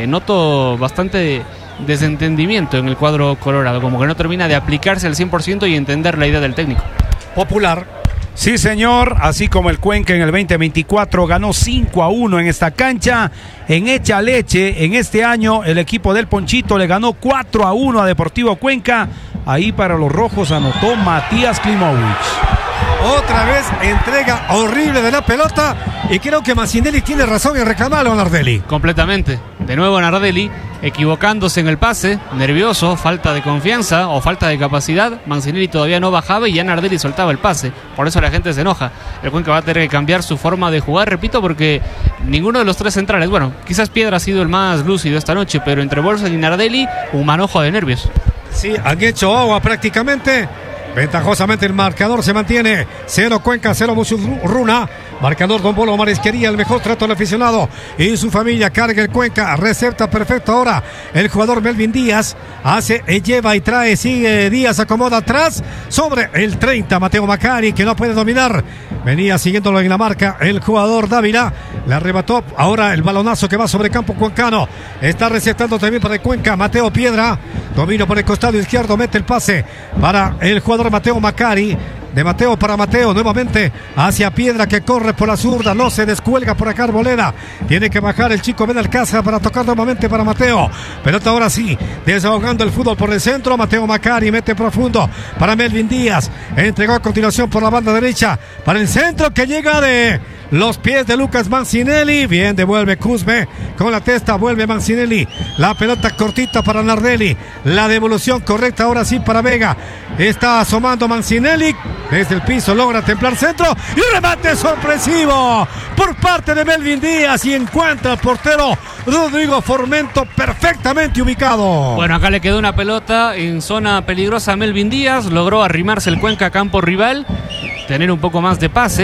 noto bastante desentendimiento en el cuadro colorado, como que no termina de aplicarse al 100% y entender la idea del técnico. Popular. Sí, señor, así como el Cuenca en el 2024 ganó 5-1 en esta cancha, en Hecha Leche, en este año el equipo del Ponchito le ganó 4-1 a Deportivo Cuenca. Ahí para los rojos anotó Matías Klimovich. Otra vez entrega horrible de la pelota y creo que Mancinelli tiene razón en reclamarlo a Nardelli. Completamente. De nuevo Nardelli equivocándose en el pase, nervioso, falta de confianza o falta de capacidad. Mancinelli todavía no bajaba y ya Nardelli soltaba el pase. Por eso la gente se enoja. El Cuenca va a tener que cambiar su forma de jugar, repito, porque ninguno de los 3 centrales, bueno, quizás Piedra ha sido el más lúcido esta noche, pero entre Bolsa y Nardelli, un manojo de nervios. Sí, han hecho agua prácticamente. Ventajosamente el marcador se mantiene 0 Cuenca, 0 Muchurruna. Marcador Don Bolo Marisquería, el mejor trato al aficionado y su familia. Carga el Cuenca, recepta perfecto ahora el jugador Melvin Díaz. Hace, lleva y trae, sigue Díaz, acomoda atrás sobre el 30 Mateo Macari, que no puede dominar. Venía siguiéndolo en la marca el jugador Dávila. Le arrebató ahora el balonazo que va sobre campo cuencano. Está receptando también para el Cuenca Mateo Piedra. Domino por el costado izquierdo, mete el pase para el jugador Mateo Macari. De Mateo para Mateo, nuevamente hacia Piedra, que corre por la zurda, no se descuelga por acá Arboleda. Tiene que bajar el chico Benalcázar para tocar nuevamente para Mateo. Pelota ahora sí, desahogando el fútbol por el centro. Mateo Macari mete profundo para Melvin Díaz. Entregó a continuación por la banda derecha para el centro que llega de los pies de Lucas Mancinelli. Bien, devuelve Cusme con la testa, vuelve Mancinelli. La pelota cortita para Nardelli. La devolución correcta ahora sí para Vega. Está asomando Mancinelli. Desde el piso logra templar centro. Y un remate sorpresivo por parte de Melvin Díaz. Y encuentra al portero Rodrigo Formento perfectamente ubicado. Bueno, acá le quedó una pelota en zona peligrosa a Melvin Díaz. Logró arrimarse el Cuenca a campo rival, tener un poco más de pase.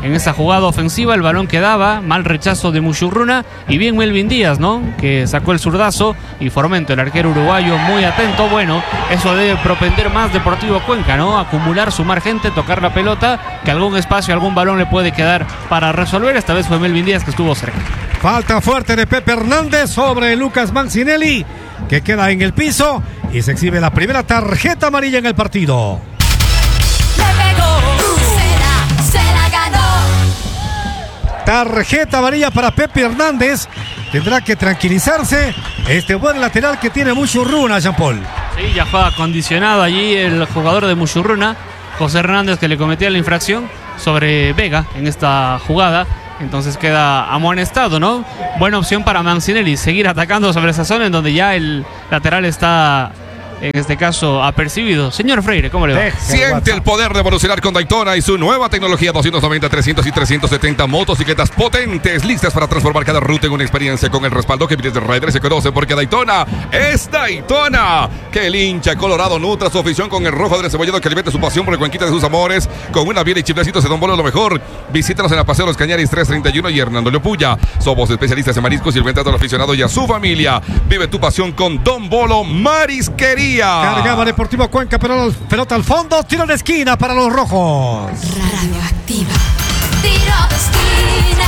en esa jugada ofensiva. El balón quedaba, mal rechazo de Muchurruna y bien Melvin Díaz, ¿no? Que sacó el zurdazo, y Formento, el arquero uruguayo, muy atento. Bueno, eso debe propender más Deportivo Cuenca, ¿no? Acumular, sumar gente, tocar la pelota, que algún espacio, algún balón le puede quedar para resolver. Esta vez fue Melvin Díaz que estuvo cerca. Falta fuerte de Pepe Hernández sobre Lucas Mancinelli, que queda en el piso y se exhibe la primera tarjeta amarilla en el partido. Le pegó, se la ganó. Tarjeta amarilla para Pepe Hernández. Tendrá que tranquilizarse este buen lateral que tiene Muchurruna, Jean-Paul. Sí, ya fue acondicionado allí el jugador de Muchurruna, José Hernández, que le cometía la infracción sobre Vega en esta jugada. Entonces queda amonestado, ¿no? Buena opción para Mancinelli, seguir atacando sobre esa zona en donde ya el lateral está, en este caso, apercibido. Señor Freire, ¿cómo le va? Siente el poder de evolucionar con Daytona y su nueva tecnología 290, 300 y 370 motocicletas potentes, listas para transformar cada ruta en una experiencia con el respaldo que miles de riders se conocen, porque Daytona es Daytona. Que el hincha colorado nutra su afición con el rojo del cebollado, que alimenta su pasión por el Cuenquita de sus amores, con una biela y chiflecitos de Don Bolo, lo mejor. Visítanos en la Paseo Los Cañaris 331 y Hernando Leopulla. Somos especialistas en mariscos y el venta al aficionado y a su familia. Vive tu pasión con Don Bolo Marisquería. Cargaba Deportivo Cuenca, pero pelota al fondo, tiro de esquina para los rojos. Radioactiva. Tiro de esquina.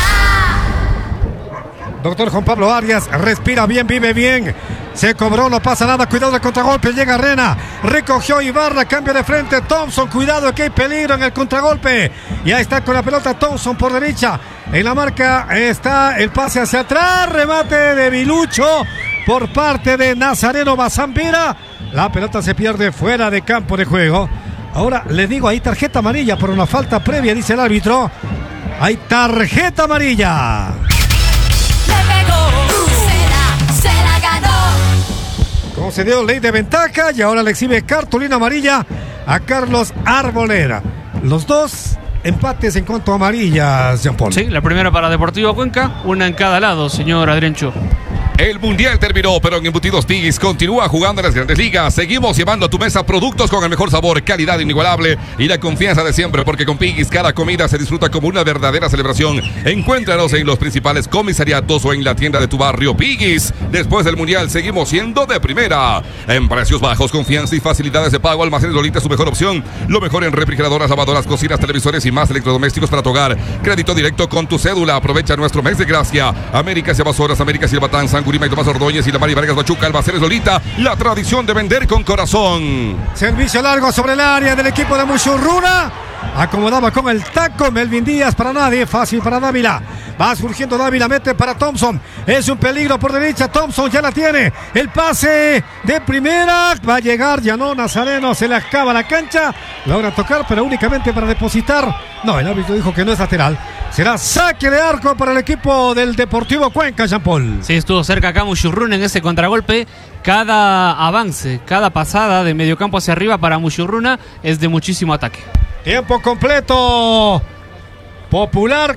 Doctor Juan Pablo Arias, respira bien, vive bien. Se cobró, no pasa nada, cuidado del contragolpe, llega Rena, recogió Ibarra, cambio de frente, Thompson, cuidado que hay peligro en el contragolpe. Y ahí está con la pelota Thompson por derecha. En la marca está el pase hacia atrás, remate de Vilucho por parte de Nazareno Bazambera. La pelota se pierde fuera de campo de juego. Ahora le digo, hay tarjeta amarilla por una falta previa, dice el árbitro. Hay tarjeta amarilla. Le pegó, se la ganó. Concedió ley de ventaja y ahora le exhibe cartulina amarilla a Carlos Arboleda. Los dos empates en cuanto a amarillas, Jean-Paul. Sí, la primera para Deportivo Cuenca, una en cada lado, señor Adriancho. El mundial terminó, pero en Embutidos Piggy's continúa jugando en las grandes ligas. Seguimos llevando a tu mesa productos con el mejor sabor, calidad inigualable y la confianza de siempre, porque con Piggy's cada comida se disfruta como una verdadera celebración. Encuéntranos en los principales comisariatos o en la tienda de tu barrio. Piggy's, después del mundial seguimos siendo de primera. En precios bajos, confianza y facilidades de pago, Almacenes Lolita es su mejor opción. Lo mejor en refrigeradoras, lavadoras, cocinas, televisores y más electrodomésticos para tu hogar. Crédito directo con tu cédula. Aprovecha nuestro mes de gracia. Américas y Amazonas, Américas y Silbatán, Sangurima y Tomás Ordóñez y la Mari Vargas Machuca, Almacenes Lolita, la tradición de vender con corazón. Servicio largo sobre el área del equipo de Muchurruna. Acomodaba con el taco Melvin Díaz, para nadie, fácil para Dávila. Va surgiendo Dávila, mete para Thompson. Es un peligro por derecha, Thompson ya la tiene. El pase de primera, va a llegar, ya no, Nazareno, se le acaba la cancha. Logra tocar, pero únicamente para depositar. No, el árbitro dijo que no es lateral. Será saque de arco para el equipo del Deportivo Cuenca, Jean-Paul. Sí, estuvo cerca acá Muchurruna en ese contragolpe. Cada avance, cada pasada de mediocampo hacia arriba para Muchurruna es de muchísimo ataque. Tiempo completo. Popular.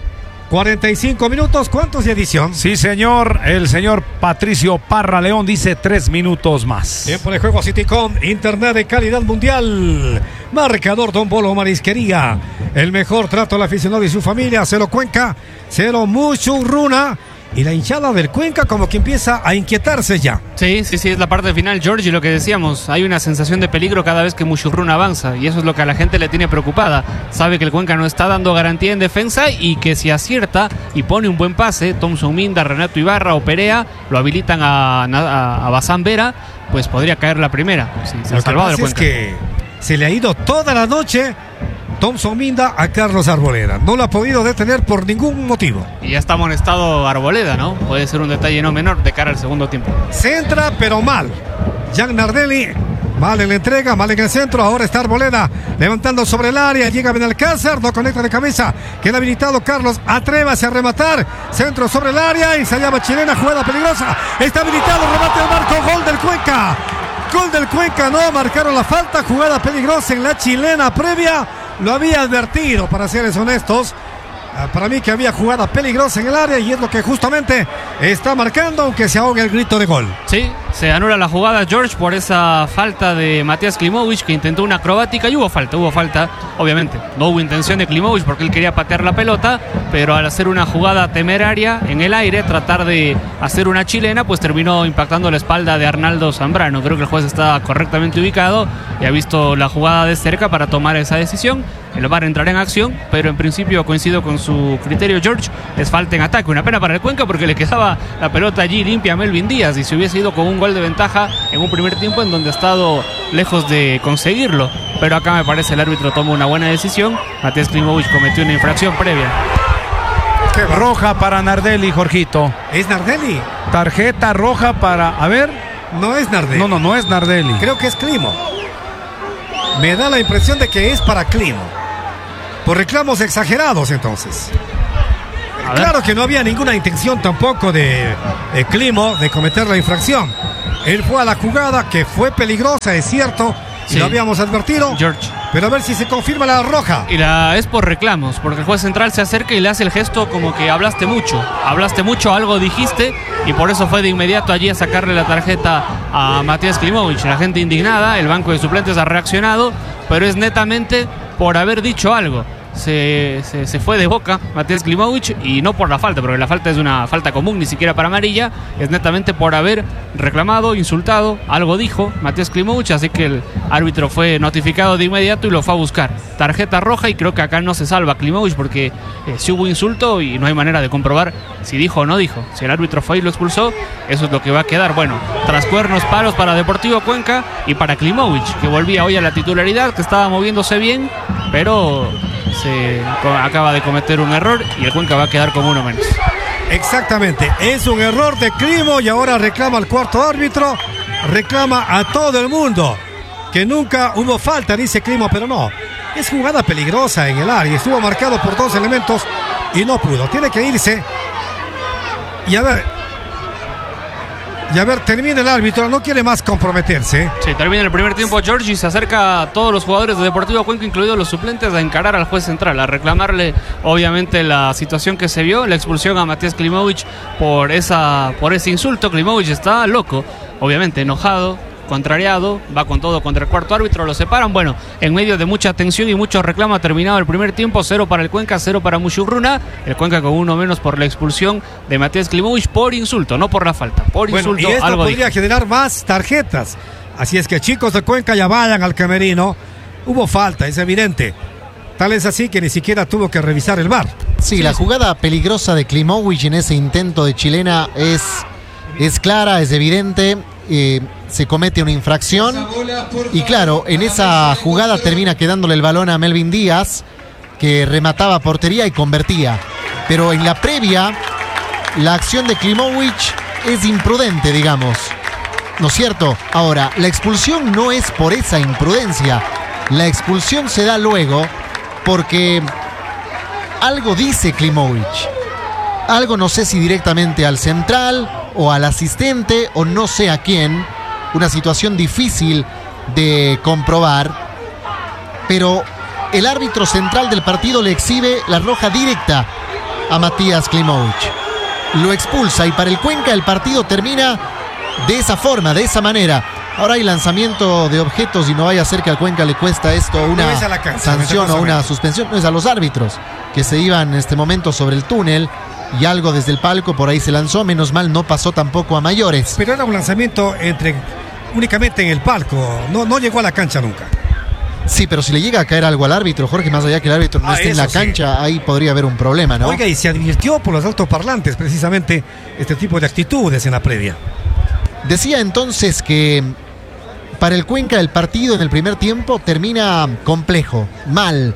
45 minutos. ¿Cuántos de edición? Sí, señor. El señor Patricio Parra León dice 3 minutos más. Tiempo de juego Citycom. Internet de calidad mundial. Marcador Don Bolo Marisquería. El mejor trato al aficionado y su familia. 0 Cuenca. 0 Muchurruna. Y la hinchada del Cuenca como que empieza a inquietarse ya. Sí, es la parte final, George, y lo que decíamos, hay una sensación de peligro cada vez que Muchurruna avanza, y eso es lo que a la gente le tiene preocupada. Sabe que el Cuenca no está dando garantía en defensa y que si acierta y pone un buen pase, Thompson Minda, Renato Ibarra o Perea, lo habilitan a Bazambera, pues podría caer la primera. Sí, se ha salvado el Cuenca. Es que se le ha ido toda la noche Thompson Minda a Carlos Arboleda. No lo ha podido detener por ningún motivo. Y ya está amonestado Arboleda, ¿no? Puede ser un detalle no menor de cara al segundo tiempo. Centra, pero mal. Jan Nardelli, mal en la entrega, mal en el centro. Ahora está Arboleda levantando sobre el área. Llega Benalcázar, no conecta de cabeza. Queda habilitado Carlos. Atrévase a rematar. Centro sobre el área. Ensayaba chilena, jugada peligrosa. Está habilitado, remate al marco. Gol del Cuenca. Gol del Cuenca, no marcaron la falta. Jugada peligrosa en la chilena previa. Lo había advertido, para serles honestos. Para mí que había jugada peligrosa en el área y es lo que justamente está marcando, aunque se ahogue el grito de gol. Sí, Se anula la jugada George por esa falta de Matías Klimovic, que intentó una acrobática y hubo falta, obviamente. No hubo intención de Klimovic porque él quería patear la pelota, pero al hacer una jugada temeraria en el aire, tratar de hacer una chilena, pues terminó impactando la espalda de Arnaldo Zambrano. Creo que el juez está correctamente ubicado y ha visto la jugada de cerca para tomar esa decisión. El VAR entrará en acción, pero en principio coincido con su criterio, George. Es falta en ataque. Una pena para el Cuenca porque le quedaba la pelota allí limpia a Melvin Díaz y se hubiese ido con un gol de ventaja en un primer tiempo en donde ha estado lejos de conseguirlo. Pero acá me parece el árbitro toma una buena decisión. Matías Klimovic cometió una infracción previa. Roja para Nardelli, Jorgito. ¿Es Nardelli? Tarjeta roja para... A ver. No es Nardelli. No es Nardelli. Creo que es Climo. Me da la impresión de que es para Climo. Por reclamos exagerados, entonces. Claro que no había ninguna intención tampoco de Climo de cometer la infracción. Él fue a la jugada, que fue peligrosa, es cierto, y Sí. lo habíamos advertido. George. Pero a ver si se confirma la roja. Y es por reclamos, porque el juez central se acerca y le hace el gesto como que hablaste mucho, algo dijiste, y por eso fue de inmediato allí a sacarle la tarjeta a Matías Klimovic. La gente indignada, el banco de suplentes ha reaccionado, pero es netamente por haber dicho algo. Se fue de boca Matías Klimovic y no por la falta, porque la falta es una falta común, ni siquiera para amarilla, es netamente por haber reclamado, insultado, algo dijo Matías Klimovic, así que el árbitro fue notificado de inmediato y lo fue a buscar. Tarjeta roja y creo que acá no se salva Klimovic porque si hubo insulto y no hay manera de comprobar si dijo o no dijo. Si el árbitro fue y lo expulsó, eso es lo que va a quedar. Bueno, tras cuernos, palos para Deportivo Cuenca y para Klimovic, que volvía hoy a la titularidad, que estaba moviéndose bien, pero se acaba de cometer un error y el Cuenca va a quedar con uno menos. Exactamente, es un error de Climo y ahora reclama al cuarto árbitro, reclama a todo el mundo que nunca hubo falta, dice Climo, pero no, es jugada peligrosa en el área, estuvo marcado por dos elementos y no pudo, tiene que irse y a ver, termina el árbitro, no quiere más comprometerse. Sí, termina el primer tiempo George y se acerca a todos los jugadores de Deportivo Cuenca, incluidos los suplentes, a encarar al juez central, a reclamarle obviamente la situación que se vio, la expulsión a Matías Klimovic por ese insulto. Klimovic está loco, obviamente enojado, contrariado, va con todo contra el cuarto árbitro, lo separan. Bueno, en medio de mucha tensión y mucho reclamo ha terminado el primer tiempo, 0 para el Cuenca, 0 para Musurruna, el Cuenca con uno menos por la expulsión de Matías Klimovic por insulto, no por la falta, por Bueno, insulto. y esto algo podría dijo. generar más tarjetas, así es que chicos de Cuenca ya vayan al camerino, hubo falta, es evidente, tal es así que ni siquiera tuvo que revisar el VAR. Sí, la jugada peligrosa de Klimovic en ese intento de chilena es clara, es evidente. Se comete una infracción y claro, en esa jugada termina quedándole el balón a Melvin Díaz, que remataba a portería y convertía, pero en la previa la acción de Klimovic es imprudente, digamos, ¿no es cierto? Ahora, la expulsión no es por esa imprudencia, la expulsión se da luego porque algo dice Klimovic, algo, no sé si directamente al central o al asistente o no sé a quién, una situación difícil de comprobar, pero el árbitro central del partido le exhibe la roja directa a Matías Klimovic, lo expulsa y para el Cuenca el partido termina de esa forma, de esa manera. Ahora hay lanzamiento de objetos y no vaya a ser que al Cuenca le cuesta esto una No es a la cancha, sanción o una suspensión, no es a los árbitros que se iban en este momento sobre el túnel y algo desde el palco por ahí se lanzó, menos mal no pasó tampoco a mayores. Pero era un lanzamiento únicamente en el palco, no llegó a la cancha nunca. Sí, pero si le llega a caer algo al árbitro, Jorge, más allá que el árbitro no esté en la eso sí. cancha, ahí podría haber un problema, ¿no? Oiga, y se advirtió por los altoparlantes precisamente este tipo de actitudes en la previa. Decía entonces que para el Cuenca el partido en el primer tiempo termina complejo, mal,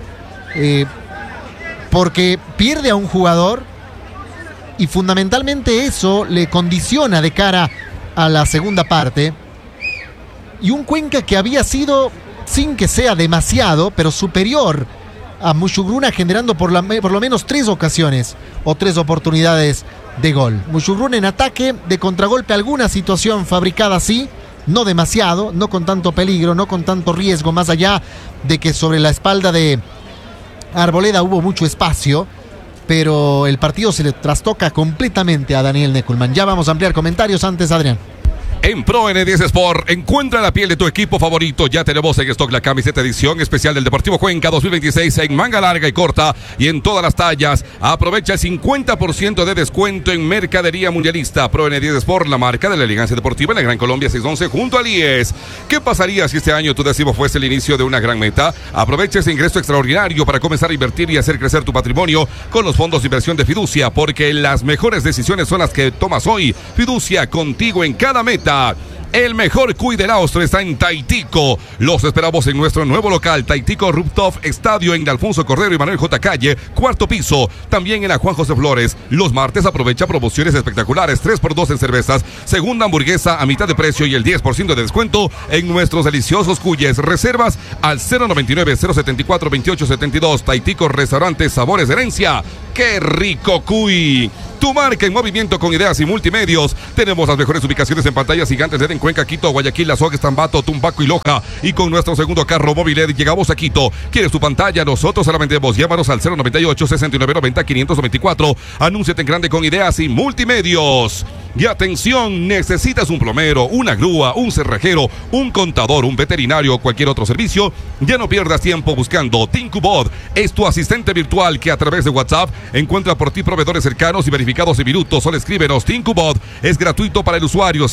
porque pierde a un jugador y fundamentalmente eso le condiciona de cara a la segunda parte, y un Cuenca que había sido, sin que sea demasiado, pero superior a Musurruna, generando por lo menos 3 ocasiones o 3 oportunidades de gol. Musurruna en ataque, de contragolpe alguna situación fabricada así, no demasiado, no con tanto peligro, no con tanto riesgo, más allá de que sobre la espalda de Arboleda hubo mucho espacio, pero el partido se le trastoca completamente a Daniel Neckelmann. Ya vamos a ampliar comentarios, antes Adrián. En Pro N10 Sport, encuentra la piel de tu equipo favorito. Ya tenemos en stock la camiseta edición especial del Deportivo Cuenca 2026 en manga larga y corta y en todas las tallas. Aprovecha el 50% de descuento en mercadería mundialista. Pro N10 Sport, la marca de la elegancia deportiva en la Gran Colombia 611 junto al IES. ¿Qué pasaría si este año tu décimo fuese el inicio de una gran meta? Aprovecha ese ingreso extraordinario para comenzar a invertir y hacer crecer tu patrimonio con los fondos de inversión de Fiducia, porque las mejores decisiones son las que tomas hoy. Fiducia, contigo en cada meta. El mejor cuy del Austro está en Taitico. Los esperamos en nuestro nuevo local, Taitico Rooftop Estadio, en Alfonso Cordero y Manuel J. Calle, cuarto piso. También en la Juan José Flores. Los martes aprovecha promociones espectaculares: 3x2 en cervezas, segunda hamburguesa a mitad de precio y el 10% de descuento en nuestros deliciosos cuyes. Reservas al 099-074-2872. Taitico Restaurante Sabores de Herencia. ¡Qué rico cuy! Tu marca en movimiento con ideas y multimedios. Tenemos las mejores ubicaciones en pantallas gigantes de Cuenca, Quito, Guayaquil, Azogues, Tambato, Tumbaco y Loja. Y con nuestro segundo carro móvil llegamos a Quito. ¿Quieres tu pantalla? Nosotros se la vendemos. Llámanos al 098-6990-524. Anúnciate en grande con ideas y multimedios. Y atención, necesitas un plomero, una grúa, un cerrajero, un contador, un veterinario o cualquier otro servicio. Ya no pierdas tiempo buscando. Tincubot es tu asistente virtual que a través de WhatsApp encuentra por ti proveedores cercanos y verificados en minutos. Solo escríbenos. Tincubot es gratuito para el usuario.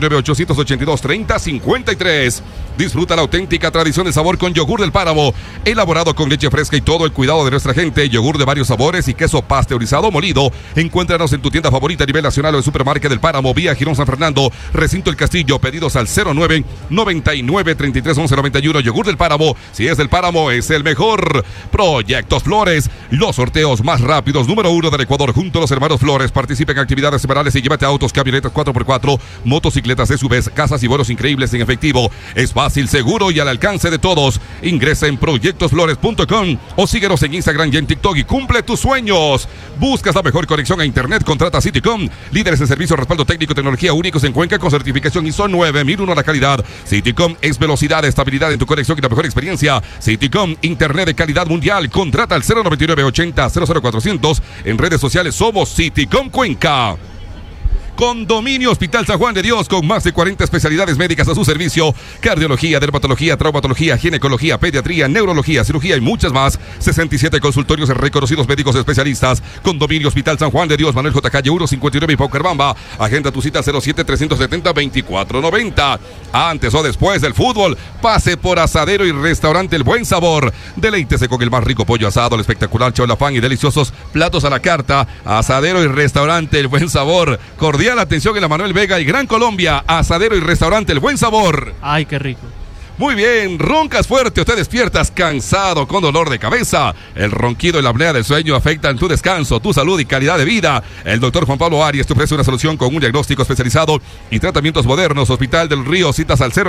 099-882-3053. Disfruta la auténtica tradición del sabor con yogur del Páramo, elaborado con leche fresca y todo el cuidado de nuestra gente. Yogur de varios sabores y queso pasteurizado molido. Encuéntranos en tu tienda favorita a nivel nacional o en Supermarket del Páramo, vía Girón San Fernando, Recinto El Castillo. Pedidos al 09-99-33-11-91. Yogur del Páramo, si es del Páramo, es el mejor. Proyectos Flores, los sorteos más rápidos, número 1 del Ecuador, junto a los hermanos Flores. Participa en actividades semanales y llévate autos, camionetas 4x4, motocicletas, SUVs, casas y vuelos increíbles en efectivo. Es fácil, seguro y al alcance de todos. Ingresa en proyectosflores.com o síguenos en Instagram y en TikTok y cumple tus sueños. Buscas la mejor conexión a internet, contrata Citycom, líderes en servicio, respaldo técnico, tecnología únicos en Cuenca con certificación ISO 9001 a la calidad. Citycom es velocidad, estabilidad en tu conexión y la mejor experiencia. Citycom, internet de calidad mundial. Contrata al 099-80-00400. En redes sociales somos Citycom Cuenca. Condominio Hospital San Juan de Dios, con más de 40 especialidades médicas a su servicio: cardiología, dermatología, traumatología, ginecología, pediatría, neurología, cirugía y muchas más. 67 consultorios de reconocidos médicos especialistas. Condominio Hospital San Juan de Dios, Manuel J. Calle 159 y Paucarbamba. Agenda tu cita 07-370-2490. Antes o después del fútbol, pase por Asadero y Restaurante El Buen Sabor. Deleítese con el más rico pollo asado, el espectacular chaulafán y deliciosos platos a la carta. Asadero y Restaurante El Buen Sabor. Cordial atención en la Manuel Vega y Gran Colombia. Asadero y Restaurante El Buen Sabor. Ay, qué rico. Muy bien, roncas fuerte o te despiertas cansado con dolor de cabeza. El ronquido y la apnea del sueño afectan tu descanso, tu salud y calidad de vida. El doctor Juan Pablo Arias te ofrece una solución con un diagnóstico especializado y tratamientos modernos. Hospital del Río, citas al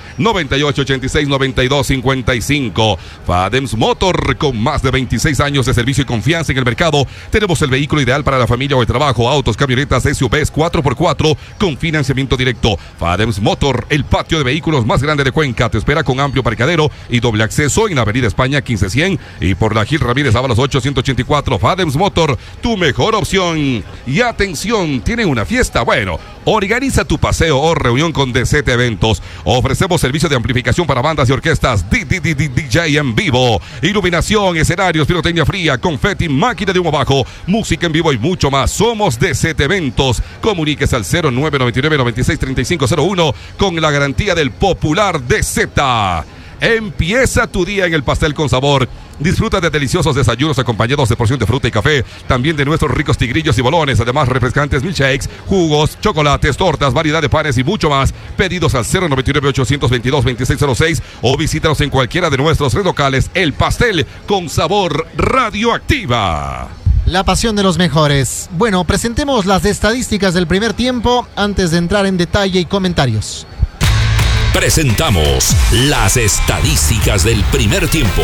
09-9886-9255. Fadems Motor, con más de 26 años de servicio y confianza en el mercado. Tenemos el vehículo ideal para la familia o el trabajo: autos, camionetas, SUVs 4x4 con financiamiento directo. Fadems Motor, el patio de vehículos más grande de Cuenca. Te espera con amplio parqueadero y doble acceso en Avenida España 1500 y por la Gil Ramírez Ábalos 884. Fadems Motor, tu mejor opción. Y atención, ¿tienen una fiesta? Bueno, organiza tu paseo o reunión con DZ Eventos. Ofrecemos servicio de amplificación para bandas y orquestas, DJ en vivo, iluminación, escenarios, pirotecnia fría, confeti, máquina de humo bajo, música en vivo y mucho más. Somos DZ Eventos. Comuníquese al 0999-963501 con la garantía del popular DZ. Empieza tu día en el Pastel con Sabor. Disfruta de deliciosos desayunos acompañados de porción de fruta y café. También de nuestros ricos tigrillos y bolones. Además, refrescantes milkshakes, jugos, chocolates, tortas, variedad de panes y mucho más. Pedidos al 099-822-2606 o visítanos en cualquiera de nuestros tres locales. El Pastel con Sabor, Radioactiva. La pasión de los mejores. Bueno, presentemos las estadísticas del primer tiempo antes de entrar en detalle y comentarios. Presentamos las estadísticas del primer tiempo.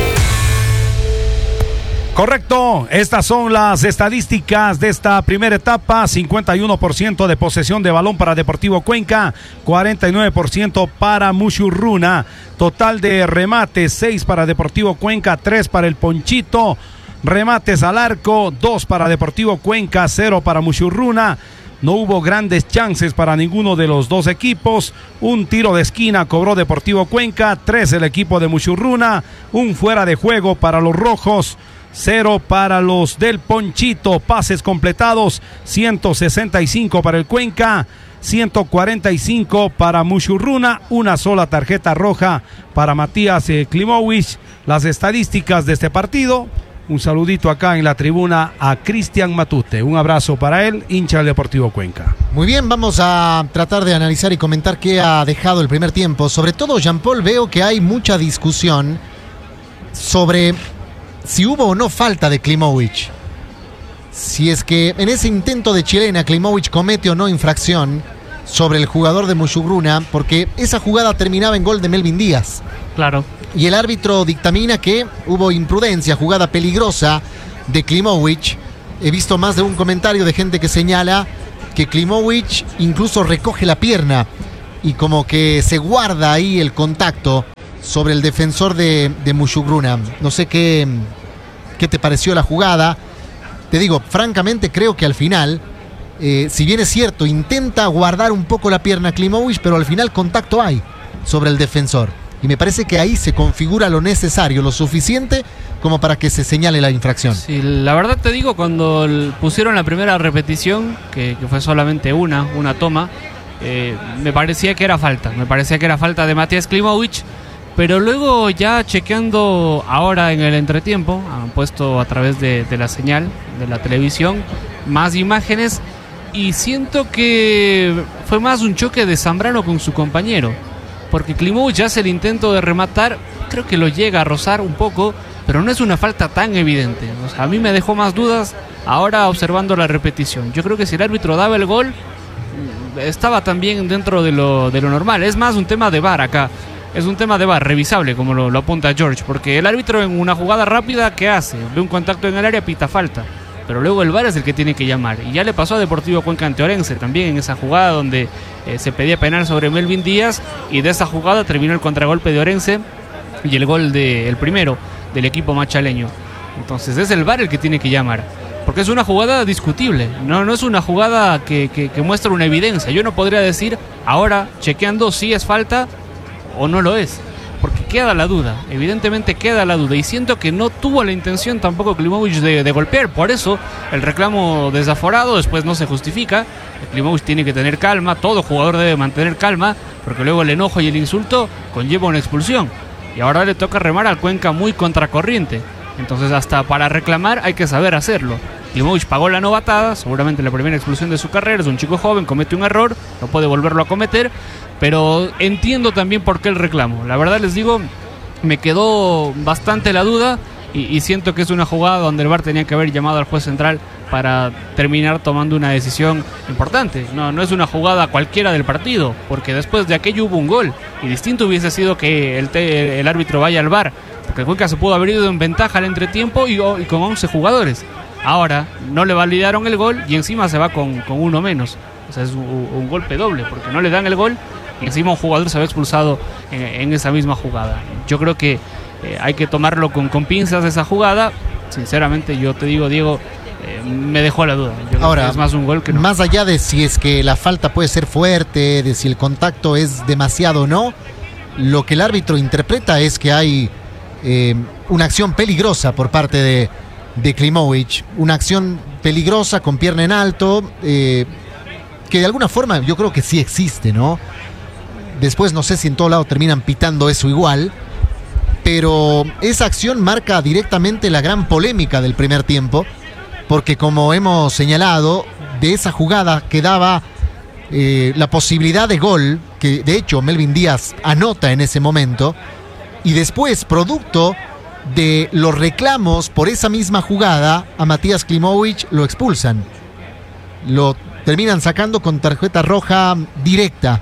Correcto, estas son las estadísticas de esta primera etapa. 51% de posesión de balón para Deportivo Cuenca, 49% para Mushurruna. Total de remates: 6 para Deportivo Cuenca, 3 para el Ponchito. Remates al arco: 2 para Deportivo Cuenca, 0 para Mushurruna. No hubo grandes chances para ninguno de los dos equipos. Un tiro de esquina cobró Deportivo Cuenca, 3 el equipo de Mushurruna, un fuera de juego para los rojos, 0 para los del Ponchito. Pases completados, 165 para el Cuenca, 145 para Mushurruna, una sola tarjeta roja para Matías Klimovic. Las estadísticas de este partido. Un saludito acá en la tribuna a Cristian Matute. Un abrazo para él, hincha del Deportivo Cuenca. Muy bien, vamos a tratar de analizar y comentar qué ha dejado el primer tiempo. Sobre todo, Jean-Paul, veo que hay mucha discusión sobre si hubo o no falta de Klimovic. Si es que en ese intento de chilena Klimovic comete o no infracción sobre el jugador de Mushurruna, porque esa jugada terminaba en gol de Melvin Díaz. Claro. Y el árbitro dictamina que hubo imprudencia, jugada peligrosa de Klimovic. He visto más de un comentario de gente que señala que Klimovic incluso recoge la pierna y como que se guarda ahí el contacto sobre el defensor de Mushurruna. No sé qué te pareció la jugada. Te digo, francamente creo que al final, si bien es cierto, intenta guardar un poco la pierna Klimovic, pero al final contacto hay sobre el defensor. Y me parece que ahí se configura lo necesario, lo suficiente como para que se señale la infracción. Sí, la verdad te digo, cuando pusieron la primera repetición, que fue solamente una toma, me parecía que era falta. Me parecía que era falta de Matías Klimovic. Pero luego ya chequeando ahora en el entretiempo, han puesto a través de la señal de la televisión más imágenes y siento que fue más un choque de Zambrano con su compañero. Porque Klimovic hace el intento de rematar, creo que lo llega a rozar un poco, pero no es una falta tan evidente. O sea, a mí me dejó más dudas ahora observando la repetición. Yo creo que si el árbitro daba el gol, estaba también dentro de lo normal. Es más un tema de VAR acá. Es un tema de VAR, revisable, como lo apunta George. Porque el árbitro en una jugada rápida, ¿qué hace? Ve un contacto en el área, pita falta. Pero luego el VAR es el que tiene que llamar. Y ya le pasó a Deportivo Cuenca ante Orense también en esa jugada donde se pedía penal sobre Melvin Díaz. Y de esa jugada terminó el contragolpe de Orense y el gol el primero del equipo machaleño. Entonces es el VAR el que tiene que llamar. Porque es una jugada discutible. No es una jugada que muestra una evidencia. Yo no podría decir ahora, chequeando, si es falta o no lo es. Porque queda la duda, evidentemente queda la duda. Y siento que no tuvo la intención tampoco Klimovic de golpear. Por eso el reclamo desaforado después no se justifica. Klimovic tiene que tener calma, todo jugador debe mantener calma, porque luego el enojo y el insulto conlleva una expulsión. Y ahora le toca remar al Cuenca muy contracorriente. Entonces hasta para reclamar hay que saber hacerlo. Klimovic pagó la novatada, seguramente la primera expulsión de su carrera, es un chico joven, comete un error, no puede volverlo a cometer, pero entiendo también por qué el reclamo. La verdad les digo, me quedó bastante la duda y siento que es una jugada donde el VAR tenía que haber llamado al juez central para terminar tomando una decisión importante. No es una jugada cualquiera del partido, porque después de aquello hubo un gol y distinto hubiese sido que el árbitro vaya al VAR, porque el Cuenca se pudo haber ido en ventaja al entretiempo y con 11 jugadores. Ahora no le validaron el gol y encima se va con uno menos. O sea, es un golpe doble, porque no le dan el gol y encima un jugador se ve expulsado en esa misma jugada. Yo creo que hay que tomarlo con pinzas esa jugada. Sinceramente, yo te digo, Diego, me dejó la duda. Yo creo ahora, que es más un gol que no. Más allá de si es que la falta puede ser fuerte, de si el contacto es demasiado o no, lo que el árbitro interpreta es que hay una acción peligrosa por parte de Klimovic, una acción peligrosa con pierna en alto, que de alguna forma yo creo que sí existe, ¿no? Después no sé si en todo lado terminan pitando eso igual, pero esa acción marca directamente la gran polémica del primer tiempo, porque como hemos señalado, de esa jugada quedaba la posibilidad de gol, que de hecho Melvin Díaz anota en ese momento, y después, producto de los reclamos por esa misma jugada, a Matías Klimovic lo expulsan. Lo terminan sacando con tarjeta roja directa.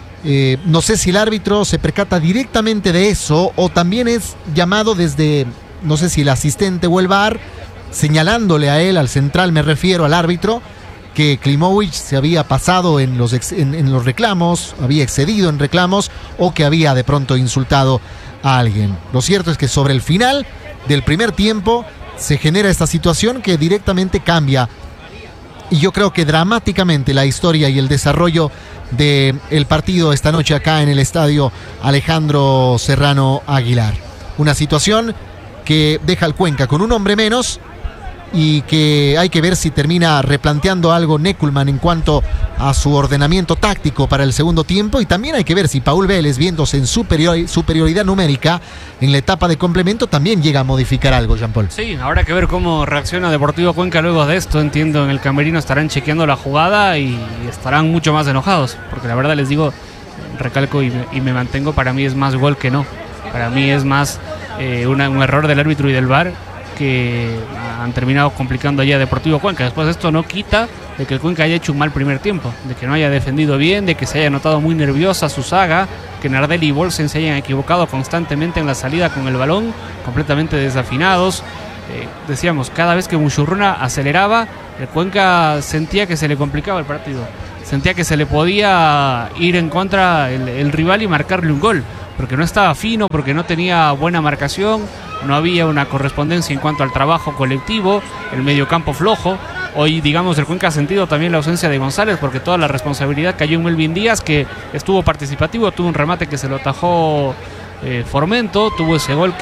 No sé si el árbitro se percata directamente de eso o también es llamado desde, no sé si el asistente o el VAR, señalándole a él, al central me refiero, al árbitro, que Klimovic se había pasado en los reclamos, había excedido en reclamos o que había de pronto insultado a alguien. Lo cierto es que sobre el final del primer tiempo se genera esta situación que directamente cambia Y yo creo que dramáticamente la historia y el desarrollo del partido esta noche acá en el estadio Alejandro Serrano Aguilar. Una situación que deja al Cuenca con un hombre menos y que hay que ver si termina replanteando algo Neckelmann en cuanto a su ordenamiento táctico para el segundo tiempo, y también hay que ver si Paul Vélez, viéndose en superioridad numérica en la etapa de complemento, también llega a modificar algo, Jean-Paul. Sí, habrá que ver cómo reacciona Deportivo Cuenca luego de esto. Entiendo, en el camerino estarán chequeando la jugada y estarán mucho más enojados, porque la verdad les digo, recalco y me mantengo, para mí es más gol que no. Para mí es más un error del árbitro y del VAR que han terminado complicando allá a Deportivo Cuenca. Después esto no quita de que el Cuenca haya hecho un mal primer tiempo, de que no haya defendido bien, de que se haya notado muy nerviosa su saga, que Nardelli y Bolsen se hayan equivocado constantemente en la salida con el balón, completamente desafinados. Decíamos, cada vez que Muchurruna aceleraba, el Cuenca sentía que se le complicaba el partido, sentía que se le podía ir en contra el rival y marcarle un gol, porque no estaba fino, porque no tenía buena marcación, no había una correspondencia en cuanto al trabajo colectivo, el mediocampo flojo. Hoy, digamos, el Cuenca ha sentido también la ausencia de González, porque toda la responsabilidad cayó en Melvin Díaz, que estuvo participativo, tuvo un remate que se lo atajó Formento, tuvo ese gol